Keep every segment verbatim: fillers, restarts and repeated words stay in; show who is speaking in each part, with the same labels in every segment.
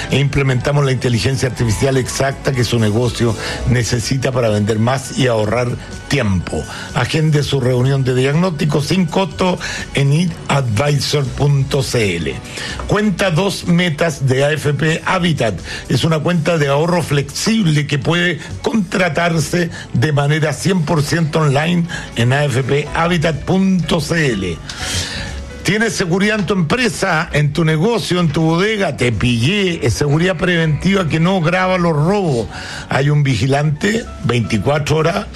Speaker 1: e implementamos la inteligencia artificial exacta que su negocio necesita para vender más y ahorrar tiempo. Agende su reunión de diagnóstico sin costo en i advisor punto c l. Cuenta dos metas de A F P Habitat. Es una cuenta de ahorro flexible que puede contratarse de manera cien por ciento online en a f p habitat punto c l. ¿Tienes seguridad en tu empresa, en tu negocio, en tu bodega? Te pillé. Es seguridad preventiva que no graba los robos. Hay un vigilante veinticuatro horas,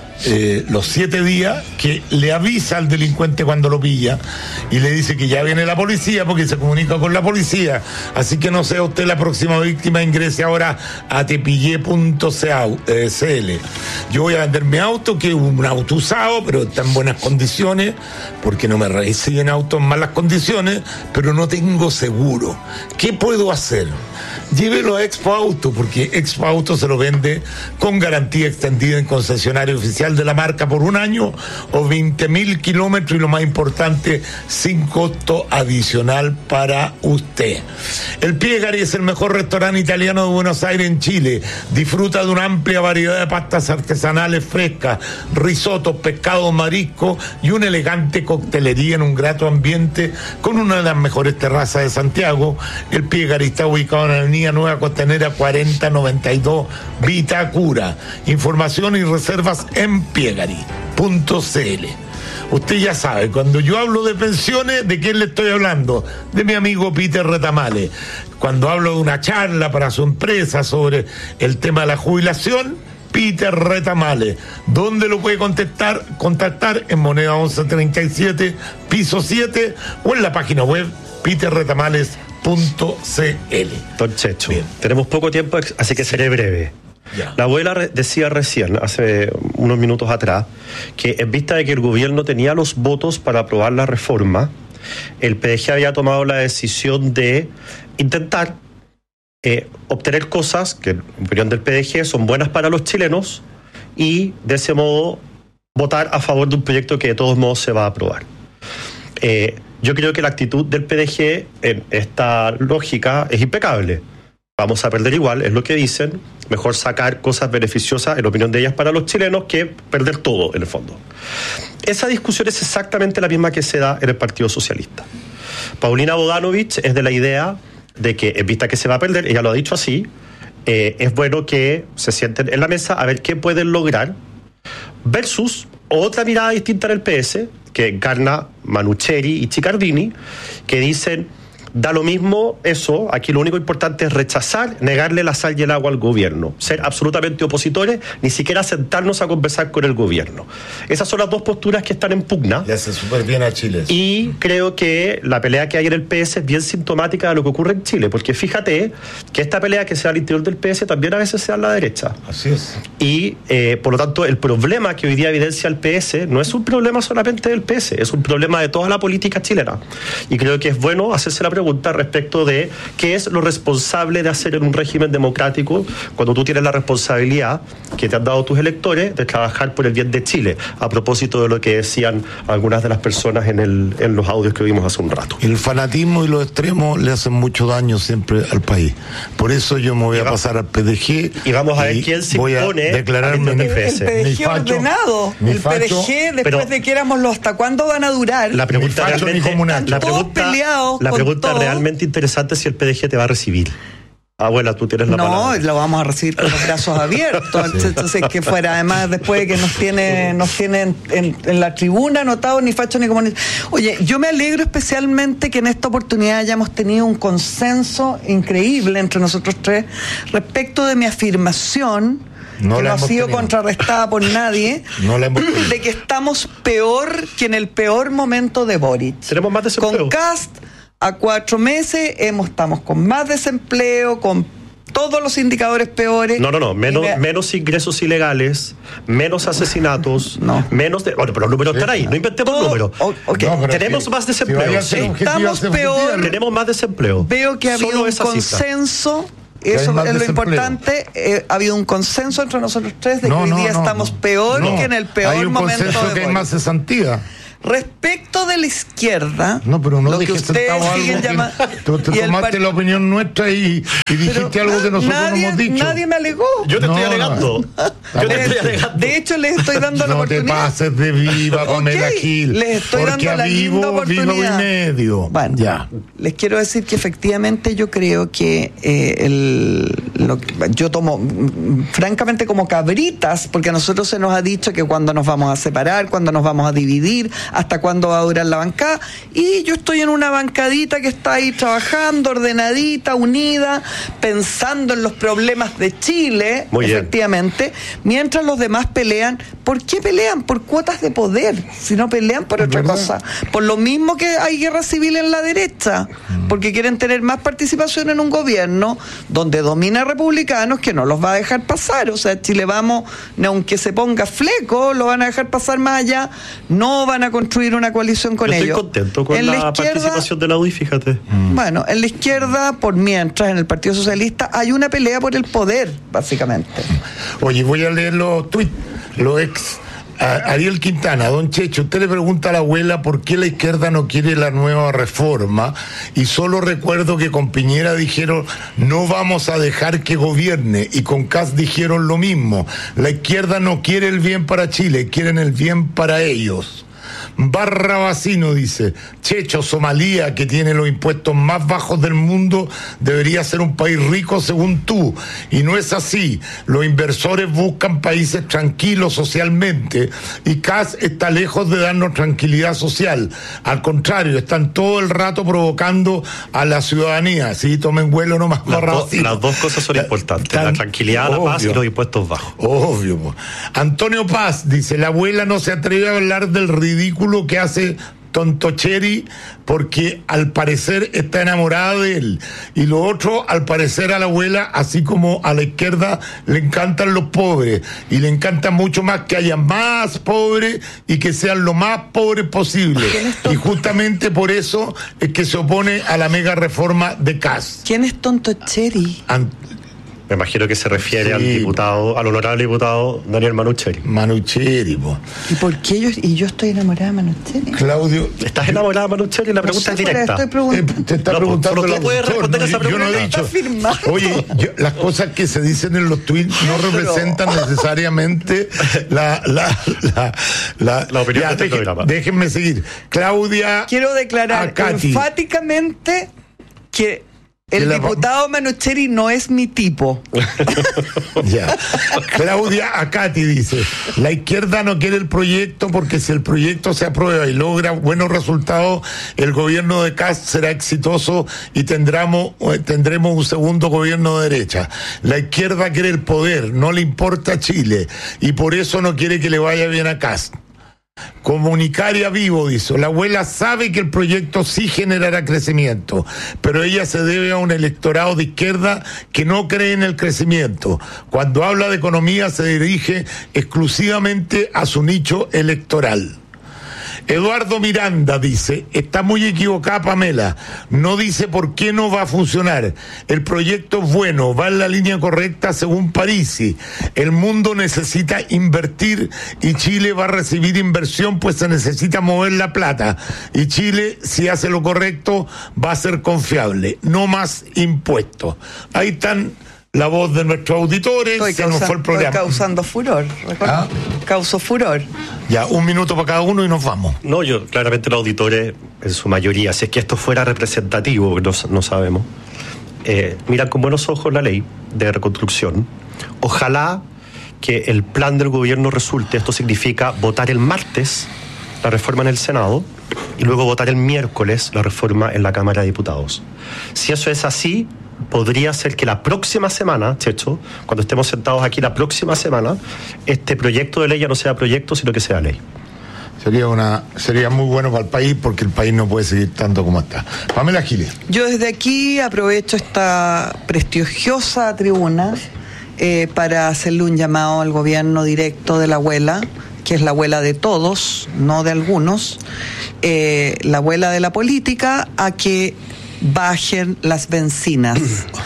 Speaker 1: eh, los siete días, que le avisa al delincuente cuando lo pilla y le dice que ya viene la policía, porque se comunica con la policía. Así que no sea usted la próxima víctima, ingrese ahora a tepillé punto c l. Yo voy a vender mi auto, que es un auto usado, pero está en buenas condiciones, porque no me reciben autos en malas condiciones, pero no tengo seguro. ¿Qué puedo hacer? Llévelo a Expo Auto, porque Expo Auto se lo vende con garantía extendida en concesionario oficial de la marca por un año o veinte mil kilómetros, y lo más importante, sin costo adicional para usted. El Piegari es el mejor restaurante italiano de Buenos Aires, en Chile. Disfruta de una amplia variedad de pastas artesanales frescas, risotos, pescados, mariscos y una elegante coctelería en un grato ambiente con una de las mejores terrazas de Santiago. El Piegari está ubicado en la avenida Nueva Costanera cuarenta noventa y dos, Vitacura. Información y reservas en piegari punto c l. Usted ya sabe, cuando yo hablo de pensiones, ¿de quién le estoy hablando? De mi amigo Peter Retamale. Cuando hablo de una charla para su empresa sobre el tema de la jubilación, Peter Retamale. ¿Dónde lo puede contactar? Contactar en Moneda once treinta y siete, piso siete, o en la página web peter retamales punto c l.
Speaker 2: Don Checho, bien, tenemos poco tiempo, así que seré breve. Ya. La abuela re- decía recién, hace unos minutos atrás, que en vista de que el gobierno tenía los votos para aprobar la reforma, el P D G había tomado la decisión de intentar eh, obtener cosas que, en opinión del P D G, son buenas para los chilenos, y de ese modo votar a favor de un proyecto que de todos modos se va a aprobar. Eh, yo creo que la actitud del P D G en esta lógica es impecable. Vamos a perder igual, es lo que dicen. Mejor sacar cosas beneficiosas, en opinión de ellas, para los chilenos, que perder todo, en el fondo. Esa discusión es exactamente la misma que se da en el Partido Socialista. Paulina Bodanovich es de la idea de que, en vista que se va a perder, ella lo ha dicho así, eh, es bueno que se sienten en la mesa a ver qué pueden lograr, versus otra mirada distinta en el P S, que encarna Manucheri y Chiccardini, que dicen: da lo mismo eso, aquí lo único importante es rechazar, negarle la sal y el agua al gobierno, ser absolutamente opositores, ni siquiera sentarnos a conversar con el gobierno. Esas son las dos posturas que están en pugna.
Speaker 1: Le hace súper bien a Chile.
Speaker 2: Y creo que la pelea que hay en el P S es bien sintomática de lo que ocurre en Chile, porque fíjate que esta pelea que se da al interior del P S también a veces se da en la derecha.
Speaker 1: Así es.
Speaker 2: Y eh, por lo tanto, el problema que hoy día evidencia el P S no es un problema solamente del P S, es un problema de toda la política chilena. Y creo que es bueno hacerse la pregunta respecto de qué es lo responsable de hacer en un régimen democrático cuando tú tienes la responsabilidad que te han dado tus electores de trabajar por el bien de Chile, a propósito de lo que decían algunas de las personas en, el, en los audios que vimos hace un rato.
Speaker 1: El fanatismo y los extremos le hacen mucho daño siempre al país. Por eso yo me voy a pasar al P D G
Speaker 2: y vamos a ver quién se impone
Speaker 1: declararme
Speaker 3: el, el P D G ordenado, el P D G después pero, de que éramos los hasta cuándo van a durar.
Speaker 2: La pregunta realmente, la pregunta, la pregunta realmente interesante es si el P D G te va a recibir. Abuela, tú tienes la
Speaker 3: no,
Speaker 2: palabra.
Speaker 3: No, lo vamos a recibir con los brazos abiertos. Sí. Entonces, que fuera, además, después de que nos tiene, nos tienen en, en la tribuna anotados ni fachos ni comunistas. Oye, yo me alegro especialmente que en esta oportunidad hayamos tenido un consenso increíble entre nosotros tres respecto de mi afirmación, no que no ha sido tenido. contrarrestada por nadie,
Speaker 1: no la hemos
Speaker 3: de que estamos peor que en el peor momento de Boric.
Speaker 2: Tenemos más desempleo.
Speaker 3: Con Kast, a cuatro meses hemos, estamos con más desempleo, con todos los indicadores peores.
Speaker 2: No, no, no, menos, me... menos ingresos ilegales, menos asesinatos, no. menos de... Bueno, pero los números están ahí, no inventemos Todo... números.
Speaker 3: Oh, okay.
Speaker 2: no, Tenemos si, más desempleo.
Speaker 3: Si sí. Estamos peor.
Speaker 2: Tenemos más desempleo.
Speaker 3: Veo que ha habido un consenso... Cifra. Eso es lo desempleo. importante. Eh, ha habido un consenso entre nosotros tres de no, que hoy día no, estamos no, peor no. que en el peor momento de
Speaker 1: Hay un consenso que hay más cesantía.
Speaker 3: Respecto de la izquierda,
Speaker 1: no, pero no
Speaker 3: lo que
Speaker 1: dejes
Speaker 3: ustedes
Speaker 1: sentado
Speaker 3: siguen
Speaker 1: algo
Speaker 3: llamando.
Speaker 1: que, tú te tomaste par... la opinión nuestra y, y dijiste pero, algo que nosotros
Speaker 3: nadie,
Speaker 1: no hemos dicho.
Speaker 3: Nadie me alegó.
Speaker 2: Yo te
Speaker 1: no,
Speaker 2: estoy alegando.
Speaker 1: No.
Speaker 2: Yo te estoy alegando.
Speaker 3: De hecho, les estoy dando la
Speaker 1: no
Speaker 3: oportunidad.
Speaker 1: No te pases de viva, Pamela
Speaker 3: okay,
Speaker 1: Gil.
Speaker 3: Les estoy
Speaker 1: porque
Speaker 3: dando la
Speaker 1: vivo,
Speaker 3: linda oportunidad.
Speaker 1: Vivo y medio.
Speaker 3: Bueno, ya. Les quiero decir que efectivamente yo creo que eh, el, lo, yo tomo francamente como cabritas, porque a nosotros se nos ha dicho que cuando nos vamos a separar, cuando nos vamos a dividir, hasta cuándo va a durar la bancada, y yo estoy en una bancadita que está ahí trabajando, ordenadita, unida, pensando en los problemas de Chile, muy efectivamente, bien. Mientras los demás pelean. ¿Por qué pelean? Por cuotas de poder, si no pelean por otra ¿verdad? Cosa. Por lo mismo que hay guerra civil en la derecha, porque quieren tener más participación en un gobierno donde domina republicanos que no los va a dejar pasar. O sea, Chile Vamos, aunque se ponga fleco, lo van a dejar pasar más allá, no van a construir una coalición con
Speaker 2: Yo
Speaker 3: ellos.
Speaker 2: Estoy contento con en la, la izquierda, participación de la U D I, fíjate.
Speaker 3: Bueno, en la izquierda, por mientras, en el Partido Socialista, hay una pelea por el poder, básicamente.
Speaker 1: Oye, voy a leer los tweets, los ex. A Ariel Quintana, don Checho, usted le pregunta a la abuela por qué la izquierda no quiere la nueva reforma, y solo recuerdo que con Piñera dijeron no vamos a dejar que gobierne, y con Kast dijeron lo mismo. La izquierda no quiere el bien para Chile, quieren el bien para ellos. Barrabasino dice, Checho, Somalia, que tiene los impuestos más bajos del mundo, debería ser un país rico según tú, y no es así. Los inversores buscan países tranquilos socialmente, y Kast está lejos de darnos tranquilidad social. Al contrario, están todo el rato provocando a la ciudadanía. Sí, tomen vuelo nomás.
Speaker 2: Las, do, las dos cosas son importantes, tan, la tranquilidad, obvio, la paz y los impuestos bajos.
Speaker 1: Obvio. Po. Antonio Paz dice, la abuela no se atreve a hablar del ridículo que hace Tontocheri porque al parecer está enamorada de él, y lo otro, al parecer a la abuela, así como a la izquierda, le encantan los pobres, y le encanta mucho más que haya más pobres y que sean lo más pobres posible, y justamente por eso es que se opone a la mega reforma de Kast.
Speaker 3: ¿Quién es Tontocheri?
Speaker 1: Ant-
Speaker 2: Me imagino que se refiere sí, al diputado, al honorable diputado Daniel Manucheri.
Speaker 1: Manucheri, po.
Speaker 3: ¿Y por qué yo, y yo estoy enamorada de Manucheri?
Speaker 1: Claudio,
Speaker 2: ¿estás enamorada de Manucheri? La pregunta no sé, es directa.
Speaker 3: Estoy preguntando.
Speaker 1: Eh, te está
Speaker 2: no,
Speaker 1: preguntando
Speaker 2: pero
Speaker 1: la
Speaker 2: tú puedes responder
Speaker 1: no,
Speaker 2: esa pregunta.
Speaker 1: Yo no he dicho. Oye, yo, las cosas que se dicen en los tweets no representan necesariamente la la la, la,
Speaker 2: la opinión
Speaker 1: ya,
Speaker 2: de este
Speaker 1: deje,
Speaker 2: programa.
Speaker 1: Déjenme seguir. Claudia,
Speaker 3: quiero declarar enfáticamente que el diputado Manucheri no es mi tipo.
Speaker 1: Ya. Claudia Acati dice, la izquierda no quiere el proyecto porque si el proyecto se aprueba y logra buenos resultados, el gobierno de Kast será exitoso y tendremos, tendremos un segundo gobierno de derecha. La izquierda quiere el poder, no le importa Chile, y por eso no quiere que le vaya bien a Kast. Comunicaria Vivo dice, la abuela sabe que el proyecto sí generará crecimiento, pero ella se debe a un electorado de izquierda que no cree en el crecimiento. Cuando habla de economía se dirige exclusivamente a su nicho electoral. Eduardo Miranda dice, está muy equivocada Pamela, no dice por qué no va a funcionar. El proyecto es bueno, va en la línea correcta según Parisi. El mundo necesita invertir y Chile va a recibir inversión, pues se necesita mover la plata. Y Chile, si hace lo correcto, va a ser confiable. No más impuestos. Ahí están la voz de nuestros auditores.
Speaker 3: Estoy,
Speaker 1: se
Speaker 3: causa,
Speaker 1: nos fue el programa.
Speaker 3: Estoy causando furor. ¿Ah? Causó furor.
Speaker 1: Ya, un minuto para cada uno y nos vamos.
Speaker 2: No, yo, claramente los auditores, en su mayoría, si es que esto fuera representativo, no, no sabemos, eh, miran con buenos ojos la ley de reconstrucción. Ojalá que el plan del gobierno resulte. Esto significa votar el martes la reforma en el Senado y luego votar el miércoles la reforma en la Cámara de Diputados. Si eso es así, podría ser que la próxima semana, Checho, cuando estemos sentados aquí la próxima semana, este proyecto de ley ya no sea proyecto, sino que sea ley.
Speaker 1: Sería una sería muy bueno para el país, porque el país no puede seguir tanto como está. Pamela Giles.
Speaker 3: Yo desde aquí aprovecho esta prestigiosa tribuna eh, para hacerle un llamado al gobierno directo de la abuela, que es la abuela de todos, no de algunos, eh, la abuela de la política, a que bajen las bencinas.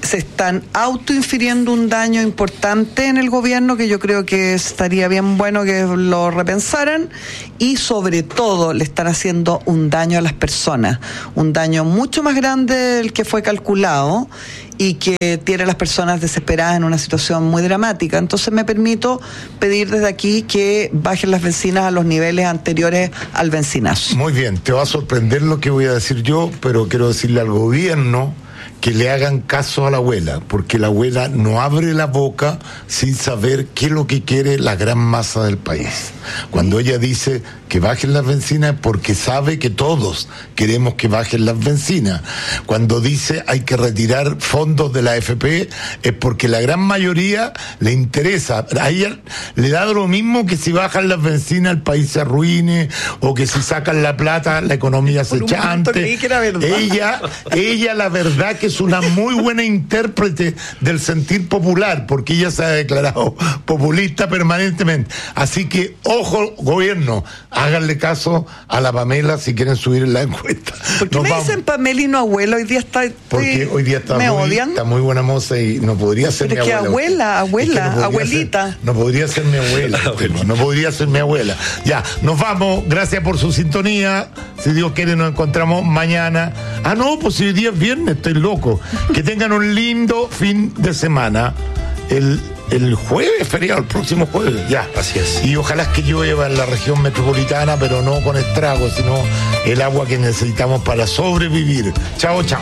Speaker 3: se están autoinfiriendo un daño importante en el gobierno que yo creo que estaría bien bueno que lo repensaran, y sobre todo le están haciendo un daño a las personas, un daño mucho más grande del que fue calculado y que tiene a las personas desesperadas en una situación muy dramática. Entonces me permito pedir desde aquí que bajen las bencinas a los niveles anteriores al bencinazo.
Speaker 1: Muy bien, te va a sorprender lo que voy a decir yo, pero quiero decirle al gobierno que le hagan caso a la abuela, porque la abuela no abre la boca sin saber qué es lo que quiere la gran masa del país. Cuando ella dice que bajen las bencinas es porque sabe que todos queremos que bajen las bencinas. Cuando dice hay que retirar fondos de la A F P es porque la gran mayoría le interesa. A ella le da lo mismo que si bajan las bencinas el país se arruine, o que si sacan la plata la economía se chante. Ella, ella la verdad que es una muy buena intérprete del sentir popular, porque ella se ha declarado populista permanentemente. Así que, ojo, gobierno, háganle caso a la Pamela si quieren subir en la encuesta.
Speaker 3: ¿Por qué Nos me vamos. Dicen Pamela y no abuela? Hoy día está...
Speaker 1: Porque hoy día está,
Speaker 3: ¿me
Speaker 1: muy,
Speaker 3: odian?
Speaker 1: está muy buena moza y no podría ser
Speaker 3: Pero
Speaker 1: mi
Speaker 3: es
Speaker 1: abuela.
Speaker 3: Que abuela, abuela,
Speaker 1: es que no
Speaker 3: abuelita.
Speaker 1: Ser, no podría ser mi abuela. No podría ser mi abuela. Ya, nos vamos. Gracias por su sintonía. Si Dios quiere nos encontramos mañana. Ah, no, pues si hoy día es viernes, estoy loco. Que tengan un lindo fin de semana. El, el jueves, feriado, el próximo jueves, ya.
Speaker 2: Así es.
Speaker 1: Y ojalá que llueva en la región metropolitana, pero no con estragos, sino el agua que necesitamos para sobrevivir. Chao, chao.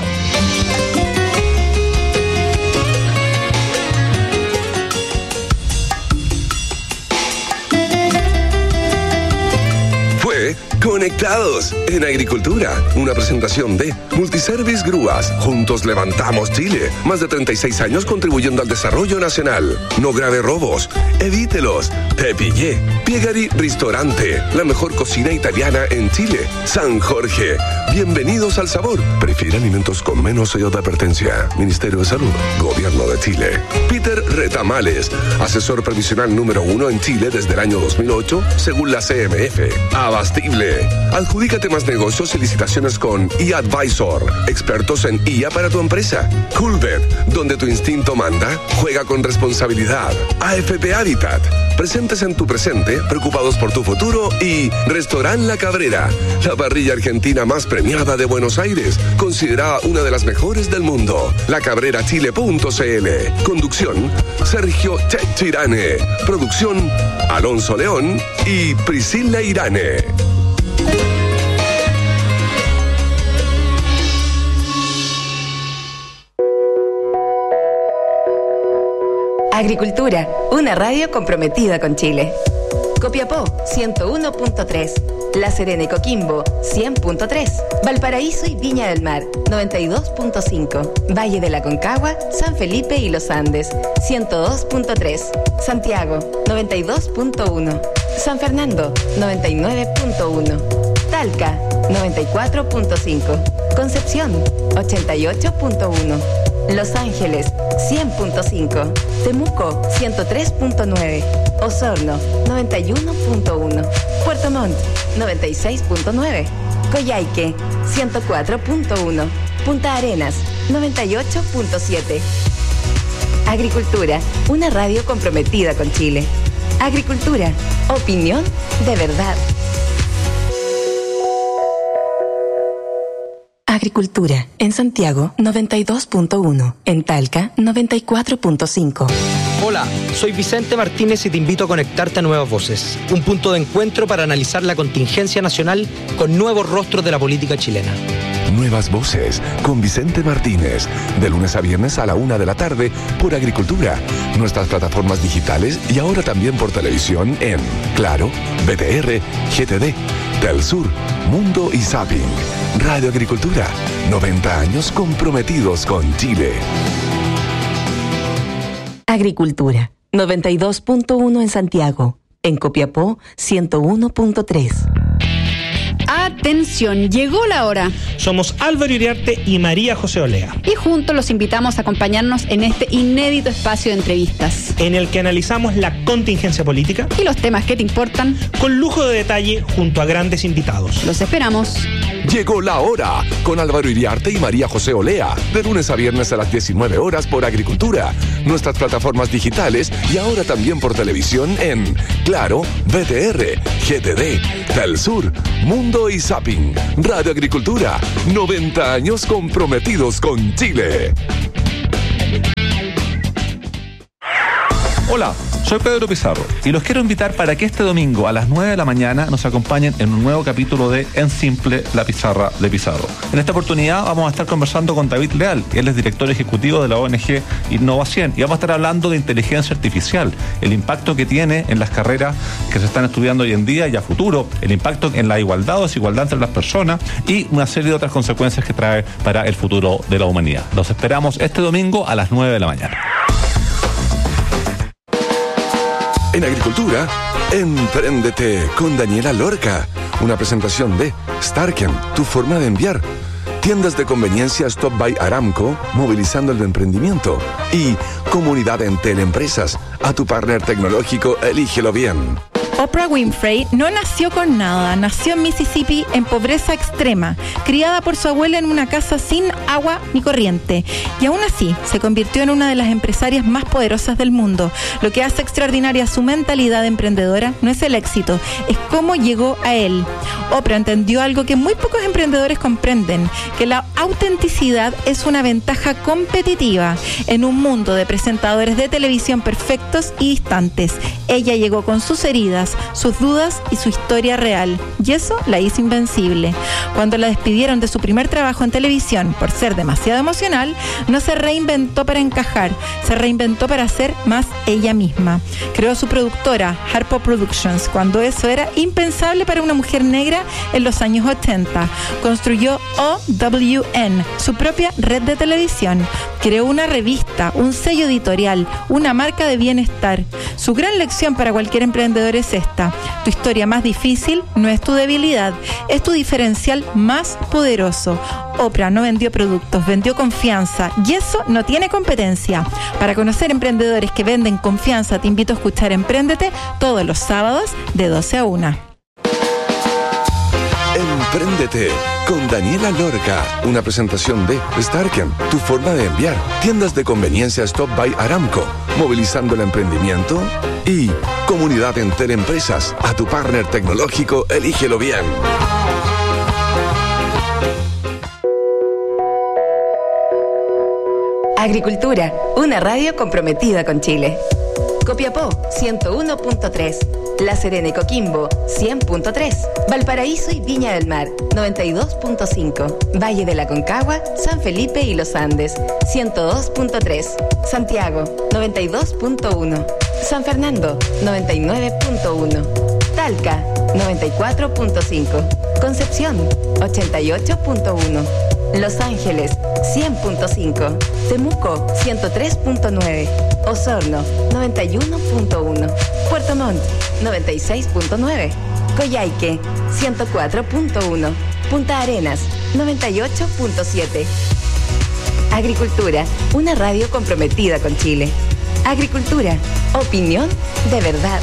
Speaker 4: Conectados en Agricultura, una presentación de Multiservice Grúas. Juntos levantamos Chile. Más de treinta y seis años contribuyendo al desarrollo nacional. No grave robos, evítelos. Te pillé. Piegari Ristorante, la mejor cocina italiana en Chile. San Jorge, bienvenidos al sabor. Prefiere alimentos con menos sello de advertencia. Ministerio de Salud, Gobierno de Chile. Peter Retamales, asesor previsional número uno en Chile desde el año dos mil ocho, según la C M F. Abastible. Adjudícate más negocios y licitaciones con eAdvisor, expertos en I A para tu empresa. Coolbet, donde tu instinto manda, juega con responsabilidad. A F P Habitat, presentes en tu presente, preocupados por tu futuro. Y Restaurant La Cabrera, la parrilla argentina más premiada de Buenos Aires, considerada una de las mejores del mundo. la cabrera chile punto c l. Conducción, Sergio Checho Irane. Producción, Alonso León y Priscila Irane.
Speaker 5: Agricultura, una radio comprometida con Chile. Copiapó, ciento uno punto tres. La Serena y Coquimbo, cien punto tres. Valparaíso y Viña del Mar, noventa y dos punto cinco. Valle de la Concagua, San Felipe y Los Andes, ciento dos punto tres. Santiago, noventa y dos punto uno. San Fernando, noventa y nueve punto uno. Talca, noventa y cuatro punto cinco. Concepción, ochenta y ocho punto uno. Los Ángeles, cien punto cinco. Temuco, ciento tres punto nueve. Osorno, noventa y uno punto uno. Puerto Montt, noventa y seis punto nueve. Coyhaique, ciento cuatro punto uno. Punta Arenas, noventa y ocho punto siete. Agricultura, una radio comprometida con Chile. Agricultura, opinión de verdad. Agricultura, en Santiago, noventa y dos punto uno. En Talca, noventa y cuatro punto cinco.
Speaker 6: Hola, soy Vicente Martínez y te invito a conectarte a Nuevas Voces, un punto de encuentro para analizar la contingencia nacional con nuevos rostros de la política chilena.
Speaker 4: Nuevas Voces con Vicente Martínez, de lunes a viernes a la una de la tarde por Agricultura, nuestras plataformas digitales y ahora también por televisión en Claro, B T R, G T D, Telsur, Mundo y Zapping. Radio Agricultura, noventa años comprometidos con Chile.
Speaker 5: Agricultura, noventa y dos punto uno en Santiago. En Copiapó, ciento uno punto tres.
Speaker 7: Atención, llegó la hora.
Speaker 8: Somos Álvaro Iriarte y María José Olea.
Speaker 7: Y juntos los invitamos a acompañarnos en este inédito espacio de entrevistas,
Speaker 8: en el que analizamos la contingencia política
Speaker 7: y los temas que te importan,
Speaker 8: con lujo de detalle junto a grandes invitados.
Speaker 7: Los esperamos.
Speaker 4: Llegó la hora con Álvaro Iriarte y María José Olea, de lunes a viernes a las diecinueve horas por Agricultura, nuestras plataformas digitales y ahora también por televisión en Claro, B T R, G T D, Telsur, Mundo y Zapping. Radio Agricultura, noventa años comprometidos con Chile.
Speaker 9: Hola, soy Pedro Pizarro y los quiero invitar para que este domingo a las nueve de la mañana nos acompañen en un nuevo capítulo de En Simple, la pizarra de Pizarro. En esta oportunidad vamos a estar conversando con David Leal, él es director ejecutivo de la O N G Innovación, y vamos a estar hablando de inteligencia artificial, el impacto que tiene en las carreras que se están estudiando hoy en día y a futuro, el impacto en la igualdad o desigualdad entre las personas y una serie de otras consecuencias que trae para el futuro de la humanidad. Los esperamos este domingo a las nueve de la mañana.
Speaker 4: En Agricultura, Empréndete con Daniela Lorca. Una presentación de Starken, tu forma de enviar. Tiendas de conveniencia Stop by Aramco, movilizando el emprendimiento. Y Comunidad Entel Empresas. A tu partner tecnológico, elígelo bien.
Speaker 10: Oprah Winfrey no nació con nada, nació en Mississippi en pobreza extrema, criada por su abuela en una casa sin agua ni corriente, y aún así se convirtió en una de las empresarias más poderosas del mundo. Lo que hace extraordinaria su mentalidad emprendedora no es el éxito, es cómo llegó a él. Oprah entendió algo que muy pocos emprendedores comprenden, que la autenticidad es una ventaja competitiva en un mundo de presentadores de televisión perfectos y distantes. Ella llegó con sus heridas, sus dudas y su historia real, y eso la hizo invencible. Cuando la despidieron de su primer trabajo en televisión por ser demasiado emocional, no se reinventó para encajar, se reinventó para ser más ella misma. Creó su productora, Harpo Productions, cuando eso era impensable para una mujer negra en los años ochenta. Construyó O W N, su propia red de televisión. Creó una revista, un sello editorial, una marca de bienestar. Su gran lección para cualquier emprendedor es esta: tu historia más difícil no es tu debilidad, es tu diferencial más poderoso. Oprah no vendió productos, vendió confianza, y eso no tiene competencia. Para conocer emprendedores que venden confianza, te invito a escuchar Empréndete todos los sábados de doce a una.
Speaker 4: Empréndete con Daniela Lorca. Una presentación de Starken, tu forma de enviar. Tiendas de conveniencia Stop by Aramco, movilizando el emprendimiento. Y Comunidad Entel Empresas. A tu partner tecnológico, elígelo bien.
Speaker 5: Agricultura, una radio comprometida con Chile. Copiapó, ciento uno punto tres. La Serena y Coquimbo, cien punto tres. Valparaíso y Viña del Mar, noventa y dos punto cinco. Valle de la Concagua, San Felipe y Los Andes, ciento dos punto tres. Santiago, noventa y dos punto uno. San Fernando, noventa y nueve punto uno. Talca, noventa y cuatro punto cinco. Concepción, ochenta y ocho punto uno. Los Ángeles, cien punto cinco. Temuco, ciento tres punto nueve. Osorno, noventa y uno punto uno. Puerto Montt, noventa y seis punto nueve. Coyhaique, ciento cuatro punto uno. Punta Arenas, noventa y ocho punto siete. Agricultura, una radio comprometida con Chile. Agricultura, opinión de verdad.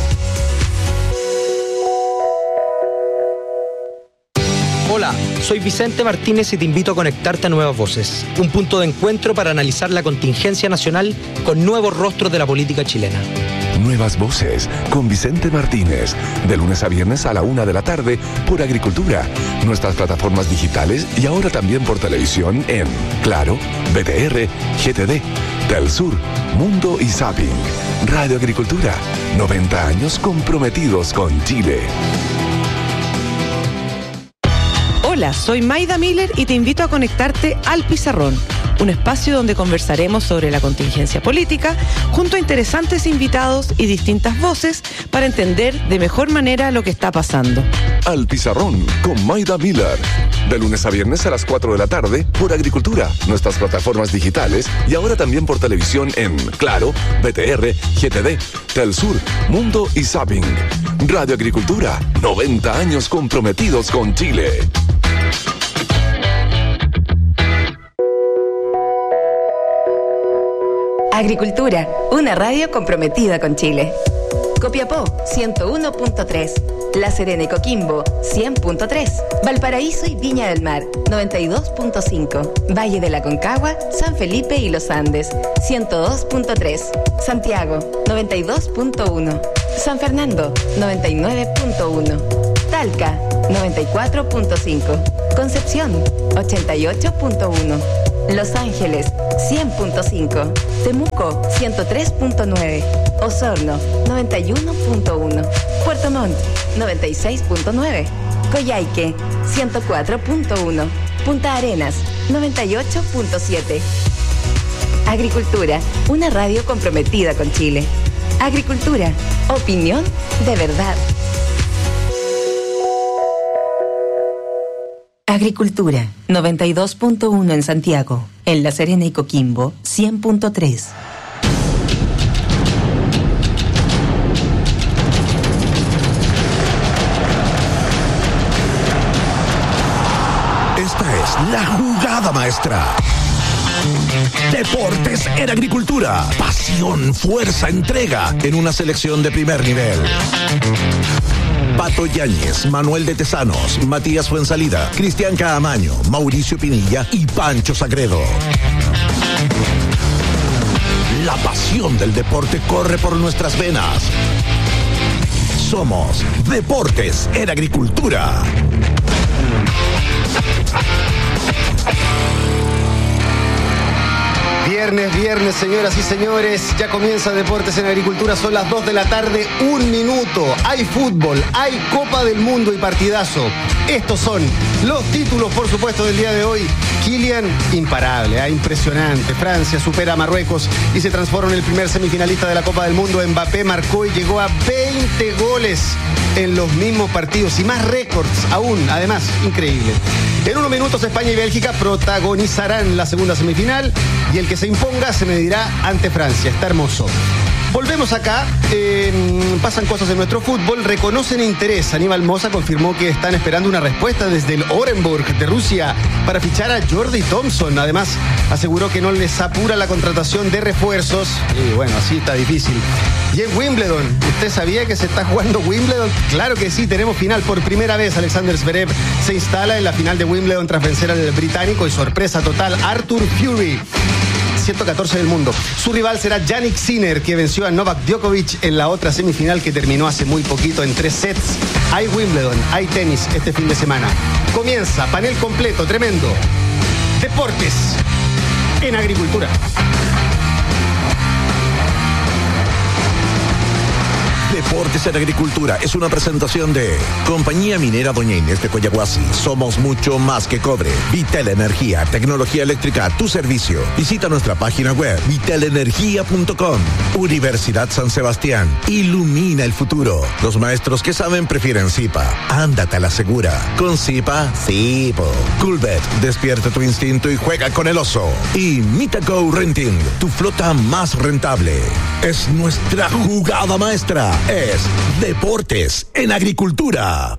Speaker 6: Hola, soy Vicente Martínez y te invito a conectarte a Nuevas Voces, un punto de encuentro para analizar la contingencia nacional con nuevos rostros de la política chilena.
Speaker 4: Nuevas Voces con Vicente Martínez, de lunes a viernes a la una de la tarde por Agricultura, nuestras plataformas digitales y ahora también por televisión en Claro, B T R, G T D, Telsur, Mundo y Zapping. Radio Agricultura, noventa años comprometidos con Chile.
Speaker 11: Hola, soy Maida Miller y te invito a conectarte al Pizarrón, un espacio donde conversaremos sobre la contingencia política junto a interesantes invitados y distintas voces para entender de mejor manera lo que está pasando.
Speaker 4: Al Pizarrón con Maida Miller, de lunes a viernes a las cuatro de la tarde por Agricultura, nuestras plataformas digitales y ahora también por televisión en Claro, B T R, G T D, Telsur, Mundo y Zapping. Radio Agricultura, noventa años comprometidos con Chile.
Speaker 5: Agricultura, una radio comprometida con Chile. Copiapó, ciento uno punto tres. La Serena y Coquimbo, cien punto tres. Valparaíso y Viña del Mar, noventa y dos punto cinco. Valle de la Concagua, San Felipe y Los Andes, ciento dos punto tres. Santiago, noventa y dos punto uno. San Fernando, noventa y nueve punto uno. Talca, noventa y cuatro punto cinco. Concepción, ochenta y ocho punto uno. Los Ángeles, cien punto cinco. Temuco, ciento tres punto nueve. Osorno, noventa y uno punto uno. Puerto Montt, noventa y seis punto nueve. Coyhaique, ciento cuatro punto uno. Punta Arenas, noventa y ocho punto siete. Agricultura, una radio comprometida con Chile. Agricultura, opinión de verdad. Agricultura, noventa y dos punto uno en Santiago. En La Serena y Coquimbo, cien punto tres.
Speaker 12: Esta es la jugada maestra. Deportes en Agricultura. Pasión, fuerza, entrega en una selección de primer nivel. Pato Yáñez, Manuel de Tesanos, Matías Fuensalida, Cristian Caamaño, Mauricio Pinilla y Pancho Sagredo. La pasión del deporte corre por nuestras venas. Somos Deportes en Agricultura.
Speaker 13: Viernes, viernes, señoras y señores, ya comienza Deportes en Agricultura, son las dos de la tarde, un minuto, hay fútbol, hay Copa del Mundo y partidazo. Estos son los títulos, por supuesto, del día de hoy. Kylian, imparable, ¿eh? Impresionante. Francia supera a Marruecos y se transforma en el primer semifinalista de la Copa del Mundo. Mbappé marcó y llegó a veinte goles en los mismos partidos y más récords aún, además, increíble. En unos minutos España y Bélgica protagonizarán la segunda semifinal y el que se imponga se medirá ante Francia. Está hermoso. Volvemos acá, eh, pasan cosas en nuestro fútbol, reconocen interés. Aníbal Mosa confirmó que están esperando una respuesta desde el Orenburg de Rusia para fichar a Jordi Thompson. Además, aseguró que no les apura la contratación de refuerzos. Y bueno, así está difícil. Y en Wimbledon, ¿usted sabía que se está jugando Wimbledon? Claro que sí, tenemos final por primera vez. Alexander Zverev se instala en la final de Wimbledon tras vencer al británico y sorpresa total, Arthur Fury. ciento catorce del mundo. Su rival será Jannik Sinner, que venció a Novak Djokovic en la otra semifinal que terminó hace muy poquito en tres sets. Hay Wimbledon, hay tenis este fin de semana. Comienza, panel completo, tremendo. Deportes en Agricultura.
Speaker 12: Deportes en Agricultura es una presentación de Compañía Minera Doña Inés de Coyahuasi. Somos mucho más que cobre. Vitel Energía, tecnología eléctrica a tu servicio. Visita nuestra página web vitel energía punto com. Universidad San Sebastián. Ilumina el futuro. Los maestros que saben prefieren Zipa. Ándate a la segura. Con Zipa, sí, po. Coolbet, despierta tu instinto y juega con el oso. Y Mitaco Renting, tu flota más rentable. Es nuestra jugada maestra. Es Deportes en Agricultura.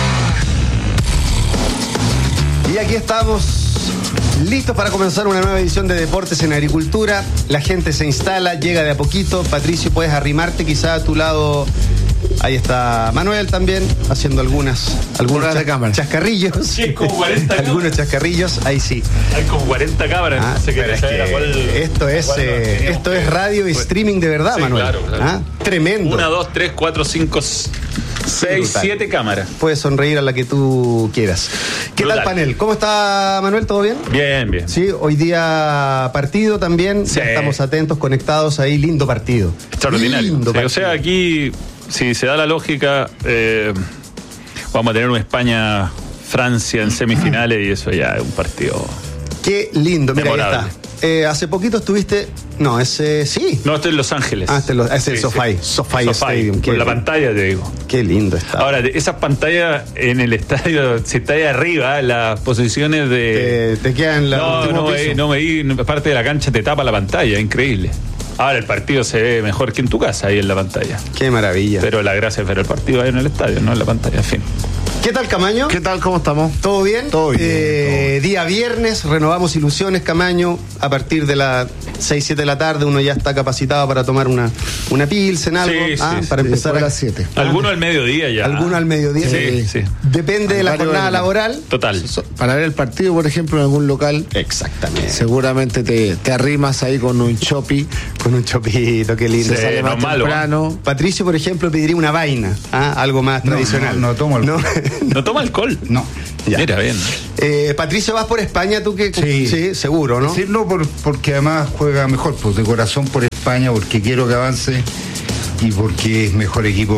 Speaker 13: Y aquí estamos listos para comenzar una nueva edición de Deportes en Agricultura. La gente se instala, llega de a poquito. Patricio, puedes arrimarte quizá a tu lado. Ahí está Manuel también, haciendo algunas, algunos chas, cámara. chascarrillos.
Speaker 14: Sí, como cuarenta
Speaker 13: algunos chascarrillos, ahí sí.
Speaker 14: Hay como cuarenta cámaras.
Speaker 13: Ah,
Speaker 14: no sé qué
Speaker 13: es que cuál, esto es, cuál eh, esto es radio y streaming de verdad, sí, Manuel. Claro, claro. ¿Ah? Tremendo.
Speaker 14: Una, dos, tres, cuatro, cinco, seis, siete cámaras.
Speaker 13: Puedes sonreír a la que tú quieras. ¿Qué brutal. Tal panel? ¿Cómo está Manuel? ¿Todo bien?
Speaker 14: Bien, bien.
Speaker 13: Sí, hoy día partido también. Sí. Ya estamos atentos, conectados ahí. Lindo partido.
Speaker 14: Extraordinario. Lindo partido. O sea, aquí, si se da la lógica, eh, vamos a tener una España-Francia en semifinales y eso ya es un partido.
Speaker 13: Qué lindo. Mira, ahí está. Eh, hace poquito estuviste. No, ese sí.
Speaker 14: No, estoy en Los Ángeles.
Speaker 13: Ah, este es, es el sí, SoFi.
Speaker 14: Sí.
Speaker 13: SoFi,
Speaker 14: SoFi
Speaker 13: Stadium.
Speaker 14: Con la pantalla, te digo.
Speaker 13: Qué lindo está.
Speaker 14: Ahora, esas pantallas en el estadio, si está ahí arriba, las posiciones de.
Speaker 13: Te, te quedan la.
Speaker 14: No, no, me, no me di. Parte de la cancha te tapa la pantalla, increíble. Ahora el partido se ve mejor que en tu casa ahí en la pantalla.
Speaker 13: Qué maravilla.
Speaker 14: Pero la gracia es ver el partido ahí en el estadio, no en la pantalla, en fin.
Speaker 13: ¿Qué tal, Camaño?
Speaker 15: ¿Qué tal? ¿Cómo estamos?
Speaker 13: ¿Todo bien?
Speaker 15: Todo bien.
Speaker 13: Eh,
Speaker 15: todo.
Speaker 13: Día viernes, renovamos ilusiones, Camaño. A partir de las seis, siete de la tarde uno ya está capacitado para tomar una, una pilsen, algo,
Speaker 14: Sí, sí,
Speaker 13: ah,
Speaker 14: sí.
Speaker 13: para
Speaker 15: Sí,
Speaker 13: empezar
Speaker 15: después
Speaker 13: a
Speaker 15: las siete.
Speaker 14: Alguno al mediodía ya.
Speaker 13: Alguno al mediodía.
Speaker 14: Sí, sí.
Speaker 13: Depende de la
Speaker 15: Varios
Speaker 13: jornada
Speaker 15: horarios.
Speaker 13: laboral.
Speaker 14: Total.
Speaker 15: Para ver el partido, por ejemplo, en algún local,
Speaker 13: Exactamente.
Speaker 15: seguramente te, te arrimas ahí con un chopi.
Speaker 13: Con un chopito, qué lindo.
Speaker 15: Se sale
Speaker 14: no
Speaker 15: más
Speaker 14: malo,
Speaker 15: temprano.
Speaker 13: Patricio, por ejemplo, pediría una vaina, ¿ah? Algo más
Speaker 16: No,
Speaker 13: tradicional.
Speaker 16: no, no tomo alcohol.
Speaker 13: ¿No?
Speaker 14: ¿No toma alcohol?
Speaker 16: No.
Speaker 13: Ya.
Speaker 14: Mira, bien.
Speaker 13: Eh, Patricio, ¿vas por España tú que
Speaker 16: Sí.
Speaker 13: seguro, ¿no?
Speaker 16: Sí, no, por- porque además juega mejor, pues de corazón por España, porque quiero que avance y porque es mejor equipo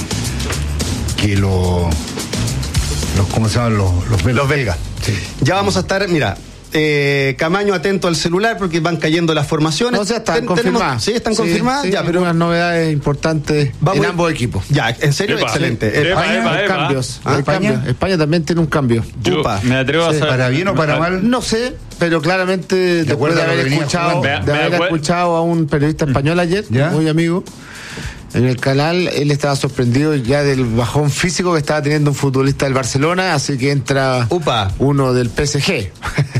Speaker 16: que, que los, los, ¿cómo se llaman? Los, los belgas.
Speaker 13: Los belgas.
Speaker 16: Sí.
Speaker 13: Ya vamos a estar, mira, eh, Camaño atento al celular porque van cayendo las formaciones.
Speaker 15: No, ya están
Speaker 13: Ten-
Speaker 15: confirmadas.
Speaker 13: tenemos- Sí, están
Speaker 15: Sí,
Speaker 13: confirmadas.
Speaker 15: sí,
Speaker 13: ya, pero
Speaker 15: unas novedades importantes
Speaker 13: Vamos
Speaker 15: en
Speaker 13: a-
Speaker 15: ambos equipos.
Speaker 13: ya, en serio,
Speaker 14: Epa.
Speaker 13: excelente.
Speaker 14: Epa,
Speaker 13: España,
Speaker 14: epa,
Speaker 15: Hay
Speaker 14: epa.
Speaker 15: cambios.
Speaker 13: ¿Ah?
Speaker 15: hay
Speaker 16: España?
Speaker 15: cambios. España también tiene un cambio.
Speaker 14: Yo
Speaker 13: Upa.
Speaker 14: me atrevo a
Speaker 15: Sí,
Speaker 14: saber.
Speaker 16: ¿Para bien o para mal?
Speaker 15: No sé, pero claramente después
Speaker 16: acuerdo
Speaker 15: de
Speaker 16: a lo
Speaker 15: haber
Speaker 16: que venía
Speaker 15: escuchado,
Speaker 16: jugando.
Speaker 15: de
Speaker 14: Me- me
Speaker 15: haber
Speaker 14: acuer-
Speaker 15: escuchado a un periodista español ayer,
Speaker 16: ¿Ya?
Speaker 15: muy amigo, en el canal, él estaba sorprendido ya del bajón físico que estaba teniendo un futbolista del Barcelona, así que entra
Speaker 13: Upa.
Speaker 15: uno del P S G.